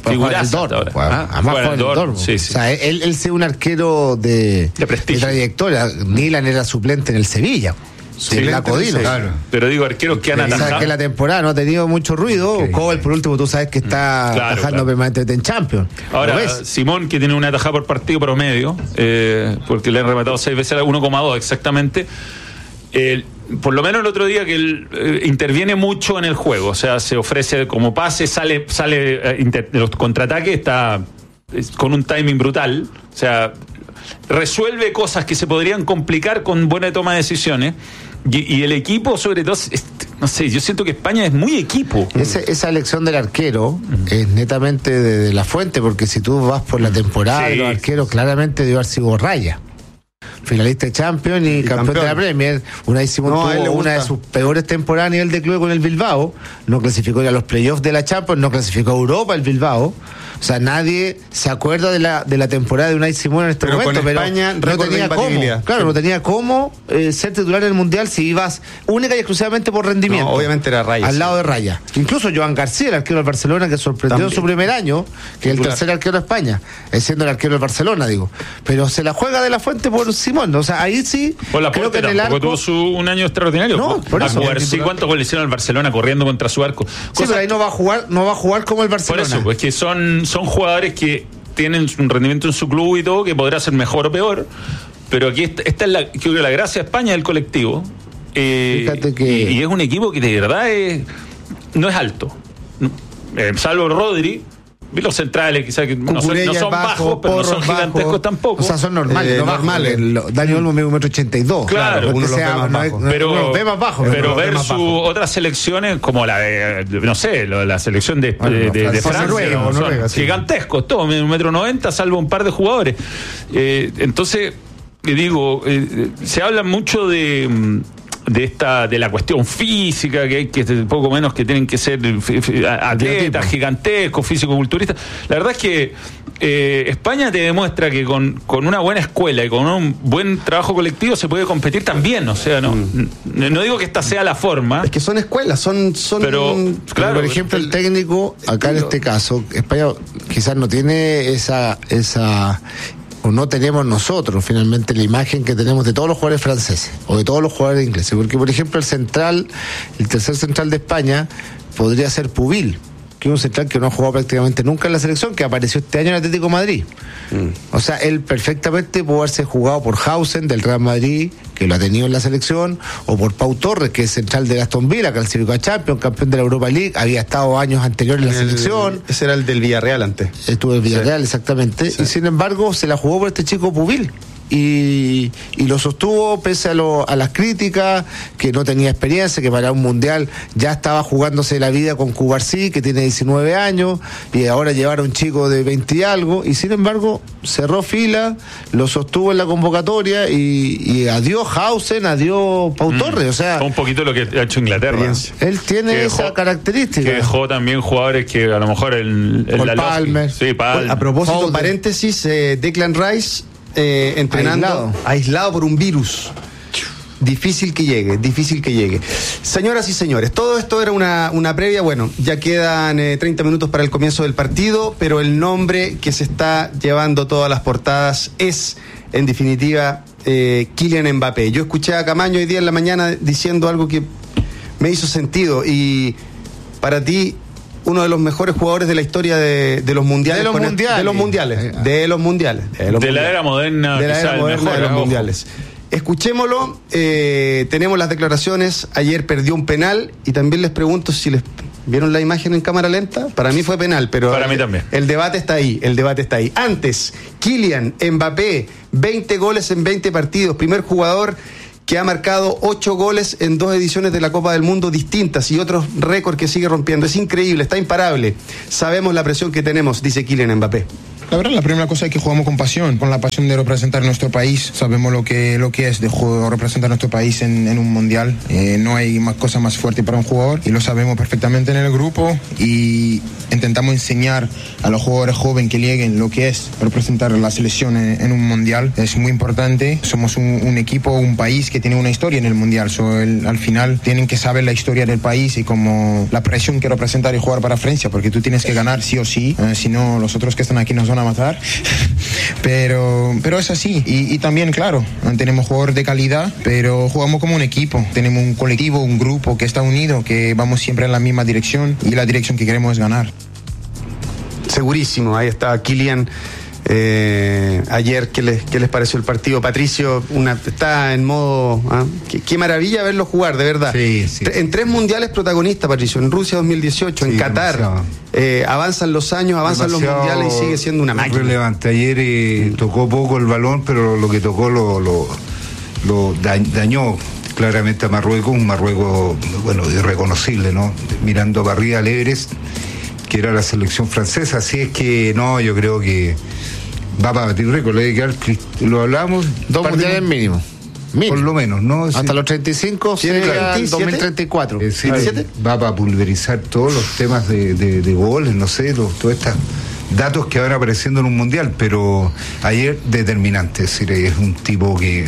Speaker 15: el Dortmund, ah, además fue el Dortmund. Sí, sí. O sea, él, él es un arquero de,
Speaker 14: de prestigio,
Speaker 15: de trayectoria. Nilan era suplente en el Sevilla. Sí, la Codino.
Speaker 14: Claro. Pero digo, arqueros que han atajado.
Speaker 15: Sabes que la temporada no ha tenido mucho ruido. Okay. Cobel, por último, tú sabes que está claro, atajando claro. permanentemente en Champions.
Speaker 14: Ahora, Simón, que tiene una atajada por partido promedio, eh, porque le han rematado seis veces a uno coma dos exactamente. Eh, por lo menos el otro día que él eh, interviene mucho en el juego, o sea, se ofrece como pase, sale, sale eh, inter, los contraataques, está eh, con un timing brutal, o sea, resuelve cosas que se podrían complicar con buena toma de decisiones, y, y el equipo, sobre todo, es, no sé, yo siento que España es muy equipo.
Speaker 15: Ese, esa elección del arquero mm. es netamente de, de la fuente, porque si tú vas por la temporada sí. de los arqueros, claramente debe haber sido Raya. Finalista de Champions y, y campeón, campeón de la Premier. Una, Simón no, tuvo una de sus peores temporadas a nivel de club con el Bilbao. No clasificó a los playoffs de la Champions, no clasificó a Europa el Bilbao. O sea, nadie se acuerda de la de la temporada de Unai Simón en este
Speaker 13: pero
Speaker 15: momento,
Speaker 13: con
Speaker 15: pero
Speaker 13: España,
Speaker 15: no tenía cómo, claro, sí. no tenía cómo eh, ser titular en el Mundial si ibas única y exclusivamente por rendimiento.
Speaker 13: No, obviamente era Raya.
Speaker 15: Al lado de Raya. Incluso Joan García, el arquero del Barcelona, que sorprendió También. en su primer año, que es el tercer arquero de España, es siendo el arquero del Barcelona, digo. Pero se la juega de la fuente por Simón, o sea, ahí sí.
Speaker 14: Por la creo que en el arco tuvo su, un año extraordinario.
Speaker 15: No, por
Speaker 14: a
Speaker 15: eso.
Speaker 14: Jugar, sí, ¿cuántos goles hicieron al Barcelona corriendo contra su arco?
Speaker 15: Sí, Cosa, pero ahí no va a jugar, no va a jugar como el Barcelona.
Speaker 14: Por eso, pues que son, son jugadores que tienen un rendimiento en su club y todo, que podrá ser mejor o peor, pero aquí esta, esta es la, creo que la gracia de España del colectivo, eh,
Speaker 15: Fíjate que...
Speaker 14: y, y es un equipo que de verdad es, no es alto, eh, salvo Rodri. Los centrales quizás que no son, no son bajo, bajos, pero no son gigantescos bajo. tampoco.
Speaker 15: O sea, son normales,
Speaker 13: eh,
Speaker 15: no
Speaker 13: normales.
Speaker 15: Bajos. Dani Olmo mide un metro ochenta y dos.
Speaker 14: Claro,
Speaker 15: claro
Speaker 14: uno los
Speaker 15: sea,
Speaker 14: ve más
Speaker 15: bajo. Pero, uno los ve más bajo.
Speaker 14: Pero,
Speaker 15: pero
Speaker 14: versus otras selecciones como la de, no sé, la selección de, bueno, de, de, de Francia, Noruega, no, Noruega, sí. gigantescos, todos, un metro noventa, salvo un par de jugadores. Eh, entonces, digo, eh, se habla mucho de... de esta de la cuestión física, que hay que poco menos que tienen que ser atletas gigantescos, físico-culturistas. La verdad es que eh, España te demuestra que con, con una buena escuela y con un buen trabajo colectivo se puede competir también, o sea, no mm. no digo que esta sea la forma.
Speaker 13: Es que son escuelas, son... son
Speaker 14: pero, claro,
Speaker 15: por ejemplo, el técnico, acá en este caso, España quizás no tiene esa... esa o no tenemos nosotros finalmente la imagen que tenemos de todos los jugadores franceses o de todos los jugadores ingleses, porque por ejemplo el central, el tercer central de España podría ser Pubil, que es un central que no ha jugado prácticamente nunca en la selección, que apareció este año en Atlético de Madrid. Mm. O sea, él perfectamente pudo haberse jugado por Hausen del Real Madrid, que lo ha tenido en la selección, o por Pau Torres, que es central de Aston Villa, clasificó a Champions, campeón de la Europa League, había estado años anteriores en la
Speaker 13: El-
Speaker 15: selección.
Speaker 13: Ese era el del Villarreal antes.
Speaker 15: Estuvo en Villarreal,
Speaker 13: Sí.
Speaker 15: exactamente.
Speaker 13: Sí.
Speaker 15: Y sin embargo, se la jugó por este chico Pubil. Y, y lo sostuvo pese a, lo, a las críticas, que no tenía experiencia, que para un mundial ya estaba jugándose la vida con Cubarsí, que tiene diecinueve años, y ahora llevaron a un chico de veinte y algo, y sin embargo cerró fila, lo sostuvo en la convocatoria, y, y adiós Hausen, adiós Pau Torres, o sea,
Speaker 14: un poquito lo que ha hecho Inglaterra.
Speaker 15: él tiene
Speaker 14: Que
Speaker 15: esa
Speaker 14: dejó-
Speaker 15: característica.
Speaker 14: Que dejó también jugadores que a lo mejor el, el
Speaker 15: Cole
Speaker 14: la lógica-
Speaker 15: Palmer.
Speaker 14: Sí, Palmer.
Speaker 13: A propósito,
Speaker 15: Foden.
Speaker 13: paréntesis, eh, Declan Rice eh, entrenando
Speaker 15: Aislado.
Speaker 13: aislado por un virus. Difícil que llegue, difícil que llegue. Señoras y señores, todo esto era una, una previa. Bueno, ya quedan eh, treinta minutos para el comienzo del partido, pero el nombre que se está llevando todas las portadas es, en definitiva, eh, Kylian Mbappé. Yo escuché a Camaño hoy día en la mañana diciendo algo que me hizo sentido, y para ti, uno de los mejores jugadores de la historia de, de los mundiales.
Speaker 15: De los
Speaker 13: con el-
Speaker 15: mundiales.
Speaker 13: de los mundiales. De los mundiales. De, los
Speaker 14: De la
Speaker 13: mundiales.
Speaker 14: era moderna,
Speaker 13: De la
Speaker 14: quizá
Speaker 13: era
Speaker 14: el
Speaker 13: moderna
Speaker 14: mejor,
Speaker 13: de los
Speaker 14: ojo.
Speaker 13: mundiales. Escuchémoslo, eh, tenemos las declaraciones, ayer perdió un penal, y también les pregunto si les vieron la imagen en cámara lenta. Para mí fue penal, pero
Speaker 14: Para mí también.
Speaker 13: el debate está ahí, el debate está ahí. Antes, Kylian Mbappé, veinte goles en veinte partidos, primer jugador que ha marcado ocho goles en dos ediciones de la Copa del Mundo distintas, y otros récords que sigue rompiendo. Es increíble, está imparable. Sabemos la presión que tenemos, dice Kylian Mbappé.
Speaker 19: La verdad, la primera cosa es que jugamos con pasión, con la pasión de representar nuestro país. Sabemos lo que, lo que es de juego, representar nuestro país en, en un mundial. Eh, no hay más cosa más fuerte para un jugador, y lo sabemos perfectamente en el grupo, y intentamos enseñar a los jugadores jóvenes que lleguen lo que es representar la selección en, en un mundial. Es muy importante. Somos un, un equipo, un país que tiene una historia en el mundial. So, el, al final tienen que saber la historia del país y como la presión que representar y jugar para Francia, porque tú tienes que ganar sí o sí, eh, si no los otros que están aquí nos van a matar. pero pero es así, y, y también claro, tenemos jugadores de calidad, pero jugamos como un equipo, tenemos un colectivo, un grupo que está unido, que vamos siempre en la misma dirección, y la dirección que queremos es ganar.
Speaker 13: Segurísimo, ahí está Kylian. Eh, ayer, ¿qué les, ¿qué les pareció el partido? Patricio, una, está en modo... ¿ah? Qué, qué maravilla verlo jugar, de verdad.
Speaker 16: Sí, sí.
Speaker 13: Tre- En tres mundiales protagonista, Patricio, en Rusia dos mil dieciocho, en
Speaker 16: Sí,
Speaker 13: Qatar.
Speaker 16: demasiado.
Speaker 13: Eh, avanzan los años, avanzan
Speaker 16: Demasiado
Speaker 13: los mundiales, y sigue siendo una máquina.
Speaker 16: relevante. Ayer eh, tocó poco el balón, pero lo que tocó lo, lo, lo da- dañó claramente a Marruecos, un Marruecos, bueno, irreconocible, ¿no? Mirando para arriba al Everest, que era la selección francesa. Así es que, no, yo creo que va para batir récord. Le debe quedar, lo hablamos.
Speaker 15: Dos
Speaker 16: par de-
Speaker 15: mundiales mínimo.
Speaker 16: Por lo menos, ¿no?
Speaker 15: Hasta
Speaker 16: Sí.
Speaker 15: los treinta y cinco,
Speaker 16: Tiene
Speaker 15: llega el
Speaker 16: veintisiete.
Speaker 15: dos mil treinta y cuatro.
Speaker 16: Eh, sí, va para pulverizar todos los temas de, de, de goles, no sé, los, todos estos datos que van apareciendo en un mundial, pero ayer determinante, es decir, es un tipo que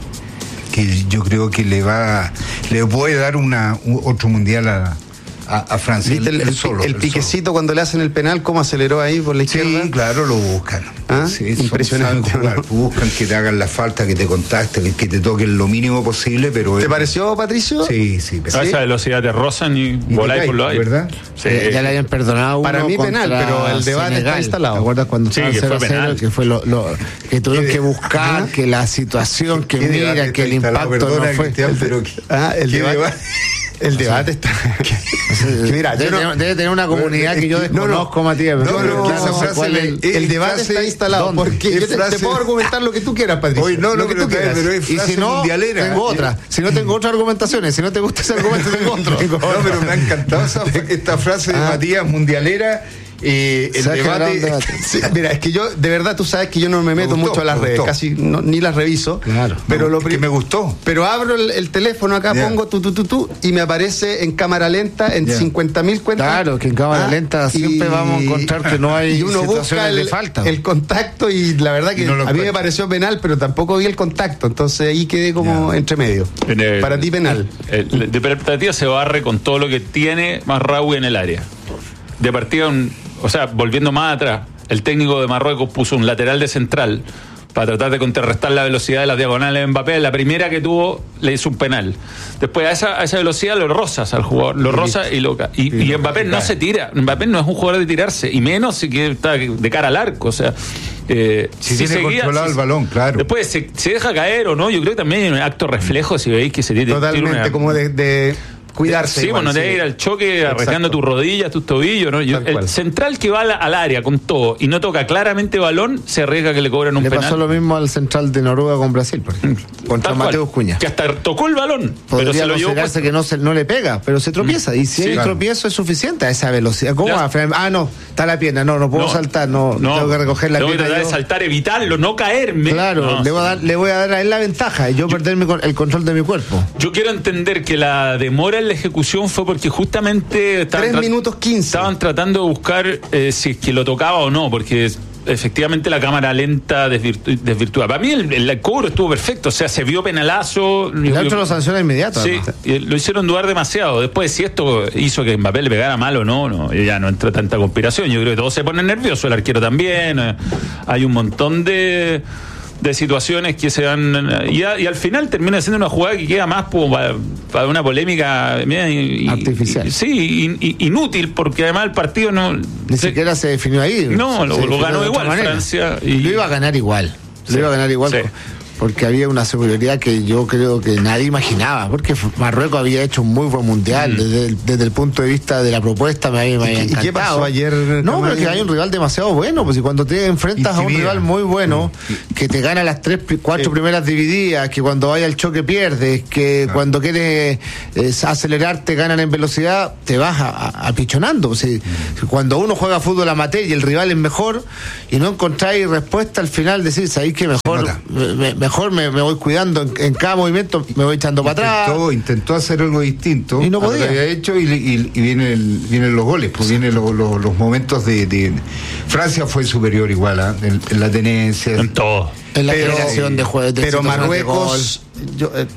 Speaker 16: que yo creo que le va le puede dar una un- otro mundial a, a, a Francia.
Speaker 13: ¿Viste el,
Speaker 16: Él
Speaker 13: el-
Speaker 16: solo,
Speaker 13: el
Speaker 16: él
Speaker 13: piquecito cuando le hacen el penal, cómo aceleró ahí por la izquierda?
Speaker 16: Sí, claro, lo buscan.
Speaker 13: ¿Ah?
Speaker 16: Sí, son-
Speaker 13: Impresionante,
Speaker 16: saben jugar,
Speaker 13: ¿no?
Speaker 16: buscan que te hagan la falta, que te contacten, que, que te toquen lo mínimo posible, pero...
Speaker 13: ¿Te
Speaker 16: él-
Speaker 13: pareció, Patricio?
Speaker 16: Sí, sí. pero-
Speaker 14: A esa velocidad te rozan y voláis
Speaker 16: caes,
Speaker 14: por los aires.
Speaker 16: ¿verdad?
Speaker 14: Sí.
Speaker 15: Eh, ya le habían perdonado uno
Speaker 13: Para mí penal,
Speaker 15: contra
Speaker 13: pero el debate está
Speaker 15: Senegal.
Speaker 13: instalado.
Speaker 15: ¿Te acuerdas cuando
Speaker 14: Sí,
Speaker 15: estaban
Speaker 14: que fue
Speaker 15: cero a cero?
Speaker 14: penal.
Speaker 15: Que fue lo, lo- que tuvieron que buscar, que la situación, que
Speaker 16: ¿Qué debate
Speaker 15: mira, que
Speaker 16: está
Speaker 15: el
Speaker 16: instalado?
Speaker 15: impacto
Speaker 16: Perdona,
Speaker 15: no fue.
Speaker 16: Cristian, pero ¿qué-
Speaker 13: Ah, el
Speaker 16: qué
Speaker 13: debate.
Speaker 16: debate?
Speaker 13: El debate está. que mira, yo
Speaker 15: debe,
Speaker 13: no-
Speaker 15: tener, debe tener una comunidad que yo
Speaker 13: No, no.
Speaker 15: desconozco, Matías. pero
Speaker 13: No, no,
Speaker 15: claro,
Speaker 13: esa
Speaker 15: no sé
Speaker 13: frase
Speaker 15: cuál es.
Speaker 13: el, el
Speaker 16: es
Speaker 13: debate
Speaker 16: frase-
Speaker 13: está instalado.
Speaker 16: ¿dónde?
Speaker 13: Porque
Speaker 16: Es
Speaker 13: yo te,
Speaker 16: frase-
Speaker 13: te puedo argumentar lo que tú quieras, Patricio.
Speaker 16: Oye, no,
Speaker 13: lo
Speaker 16: no,
Speaker 13: que
Speaker 16: pero,
Speaker 13: tú quieras.
Speaker 16: pero es
Speaker 15: Y
Speaker 16: frase
Speaker 15: si no,
Speaker 16: mundialera.
Speaker 15: tengo otra. Si no tengo otras argumentaciones, si no te gusta ese argumento, tengo otro.
Speaker 16: No, pero me ha encantado esa- esta frase de
Speaker 13: Ah.
Speaker 16: Matías mundialera. Eh, el
Speaker 15: Se ha generado
Speaker 16: debate.
Speaker 15: un debate.
Speaker 13: Sí, mira, es que yo, de verdad, tú sabes que yo no me meto
Speaker 16: gustó,
Speaker 13: mucho a las
Speaker 16: me
Speaker 13: redes,
Speaker 16: gustó.
Speaker 13: casi no- ni las reviso.
Speaker 15: Claro.
Speaker 13: Pero lo
Speaker 16: que
Speaker 13: pri-
Speaker 16: me gustó.
Speaker 13: Pero abro el, el teléfono acá,
Speaker 16: Ya.
Speaker 13: pongo tu, tu, tu, tu, y me aparece en cámara lenta en
Speaker 16: Ya.
Speaker 13: cincuenta mil cuentas.
Speaker 15: Claro, que en cámara
Speaker 13: Ah,
Speaker 15: lenta siempre
Speaker 13: y-
Speaker 15: vamos a encontrar que no hay
Speaker 13: y uno busca
Speaker 15: situaciones
Speaker 13: el,
Speaker 15: de falta.
Speaker 13: el contacto, y la verdad que
Speaker 16: Y no lo
Speaker 13: a mí me
Speaker 16: encuentra.
Speaker 13: pareció penal, pero tampoco vi el contacto. Entonces ahí quedé como
Speaker 16: Ya.
Speaker 13: entre medio.
Speaker 14: En el-
Speaker 13: Para ti penal.
Speaker 14: el- de partida se barre con todo lo que tiene Mazraoui en el área. De partida, un- o sea, volviendo más atrás, el técnico de Marruecos puso un lateral de central para tratar de contrarrestar la velocidad de las diagonales de Mbappé. La primera que tuvo le hizo un penal. Después a esa, a esa velocidad lo rozas al jugador, lo roza y lo ca- y, y
Speaker 16: lo
Speaker 14: Mbappé no
Speaker 16: cae.
Speaker 14: se tira. Mbappé no es un jugador de tirarse, y menos si que está de cara al arco. O sea, Eh,
Speaker 16: si, si tiene seguía, controlado si, el balón, claro.
Speaker 14: Después se, se deja caer o no, yo creo que también hay un acto reflejo si veis que se tiene.
Speaker 13: Totalmente,
Speaker 14: tiene una,
Speaker 13: como de, de cuidarse.
Speaker 14: Sí, igual, bueno, sí. De ir al choque arrastrando tus rodillas, tus tobillos, ¿no? Yo, el central que va al, al área con todo y no toca claramente balón, se arriesga que le cobran un
Speaker 15: le
Speaker 14: penal.
Speaker 15: Le pasó lo mismo al central de Noruega con Brasil, por ejemplo, contra Mateus Cunha.
Speaker 14: Que hasta tocó el balón,
Speaker 15: podría
Speaker 14: pero se lo llevó
Speaker 15: pues... que no, se, no le pega, pero se tropieza. Y si sí, hay claro. tropiezo es suficiente a esa velocidad. ¿Cómo va a frenar? Ah, no, está la pierna, no, no puedo no, saltar, no, no, tengo que recoger la
Speaker 14: tengo
Speaker 15: pierna.
Speaker 14: Tengo que tratar de saltar, evitarlo, no caerme.
Speaker 15: Claro,
Speaker 14: no,
Speaker 15: le, voy a dar, le voy a dar a él la ventaja y yo, yo perder mi, el control de mi cuerpo.
Speaker 14: Yo quiero entender que la demora en la ejecución fue porque justamente
Speaker 13: tres minutos quince
Speaker 14: estaban tratando de buscar eh, si es que lo tocaba o no, porque efectivamente la cámara lenta desvirtu- desvirtuada. Para mí el, el cobro estuvo perfecto, o sea, se vio penalazo.
Speaker 15: El otro lo sanciona inmediato.
Speaker 14: Sí, lo hicieron dudar demasiado. Después, si esto hizo que Mbappé le pegara mal o no, no, ya no entra tanta conspiración. Yo creo que todos se ponen nerviosos, el arquero también. Eh, hay un montón de de situaciones que se dan y, a, y al final termina siendo una jugada que queda más para, para una polémica mira, y,
Speaker 15: artificial.
Speaker 14: Y, sí, y, y, inútil, porque además el partido no
Speaker 15: ni se, siquiera se definió ahí.
Speaker 14: No, lo, lo ganó igual Francia y
Speaker 15: lo iba a ganar igual.
Speaker 14: Sí,
Speaker 15: lo iba a ganar igual.
Speaker 14: Sí.
Speaker 15: Porque había una superioridad que yo creo que nadie imaginaba, porque Marruecos había hecho un muy buen mundial, mm. desde, el, desde el punto de vista de la propuesta me había, me había encantado. ¿Y qué pasó
Speaker 13: ayer?
Speaker 15: No, pero es que hay un rival demasiado bueno, pues si cuando te enfrentas Intimida. a un rival muy bueno, mm. que te gana las tres, cuatro sí. primeras divididas, que cuando vaya al choque pierdes, que claro. cuando quieres eh, acelerarte ganan en velocidad, te vas a, a, apichonando. O sea, mm. Cuando uno juega fútbol amateur y el rival es mejor, y no encontráis respuesta al final, decís, ahí que mejor... Me, me, Mejor me, me voy cuidando en, en cada movimiento, me voy echando
Speaker 16: intentó,
Speaker 15: para atrás.
Speaker 16: Intentó hacer algo distinto
Speaker 15: y no podía.
Speaker 16: A lo que había hecho y, y, y viene el, vienen los goles, pues vienen lo, lo, los momentos de, de Francia fue superior igual ¿eh? en, en la tenencia,
Speaker 14: en todo,
Speaker 15: en la
Speaker 13: pero,
Speaker 15: creación de juegos, de
Speaker 13: pero Marruecos yo eh,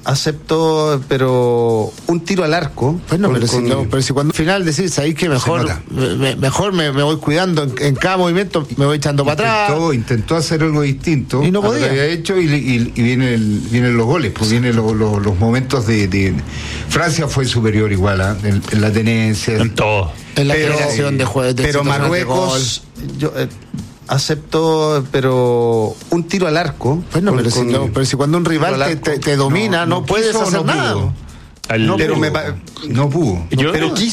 Speaker 13: aceptó, pero un tiro al arco.
Speaker 15: Bueno, con, pero, con, si no, pero si cuando al final decís ahí que mejor me, mejor me, me voy cuidando en, en cada movimiento, me voy echando
Speaker 16: intentó,
Speaker 15: para atrás.
Speaker 16: Intentó hacer algo distinto
Speaker 15: y no podía.
Speaker 16: A lo que había hecho y, y, y viene el, vienen los goles, pues vienen lo, lo, los momentos de, de Francia fue superior igual ¿eh? en, en la tenencia,
Speaker 14: en todo,
Speaker 15: en la
Speaker 13: pero,
Speaker 15: creación de juegos. De
Speaker 13: pero Marruecos, yo eh, aceptó, pero un tiro al arco.
Speaker 15: Bueno,
Speaker 13: con,
Speaker 15: pero,
Speaker 13: con,
Speaker 15: si no, pero si cuando un rival te, te, te domina, no, no, no puedes hacer
Speaker 16: no
Speaker 15: nada.
Speaker 16: Pudo.
Speaker 13: No, pero
Speaker 16: pudo.
Speaker 13: me,
Speaker 16: no pudo.
Speaker 13: Yo, pero quiso.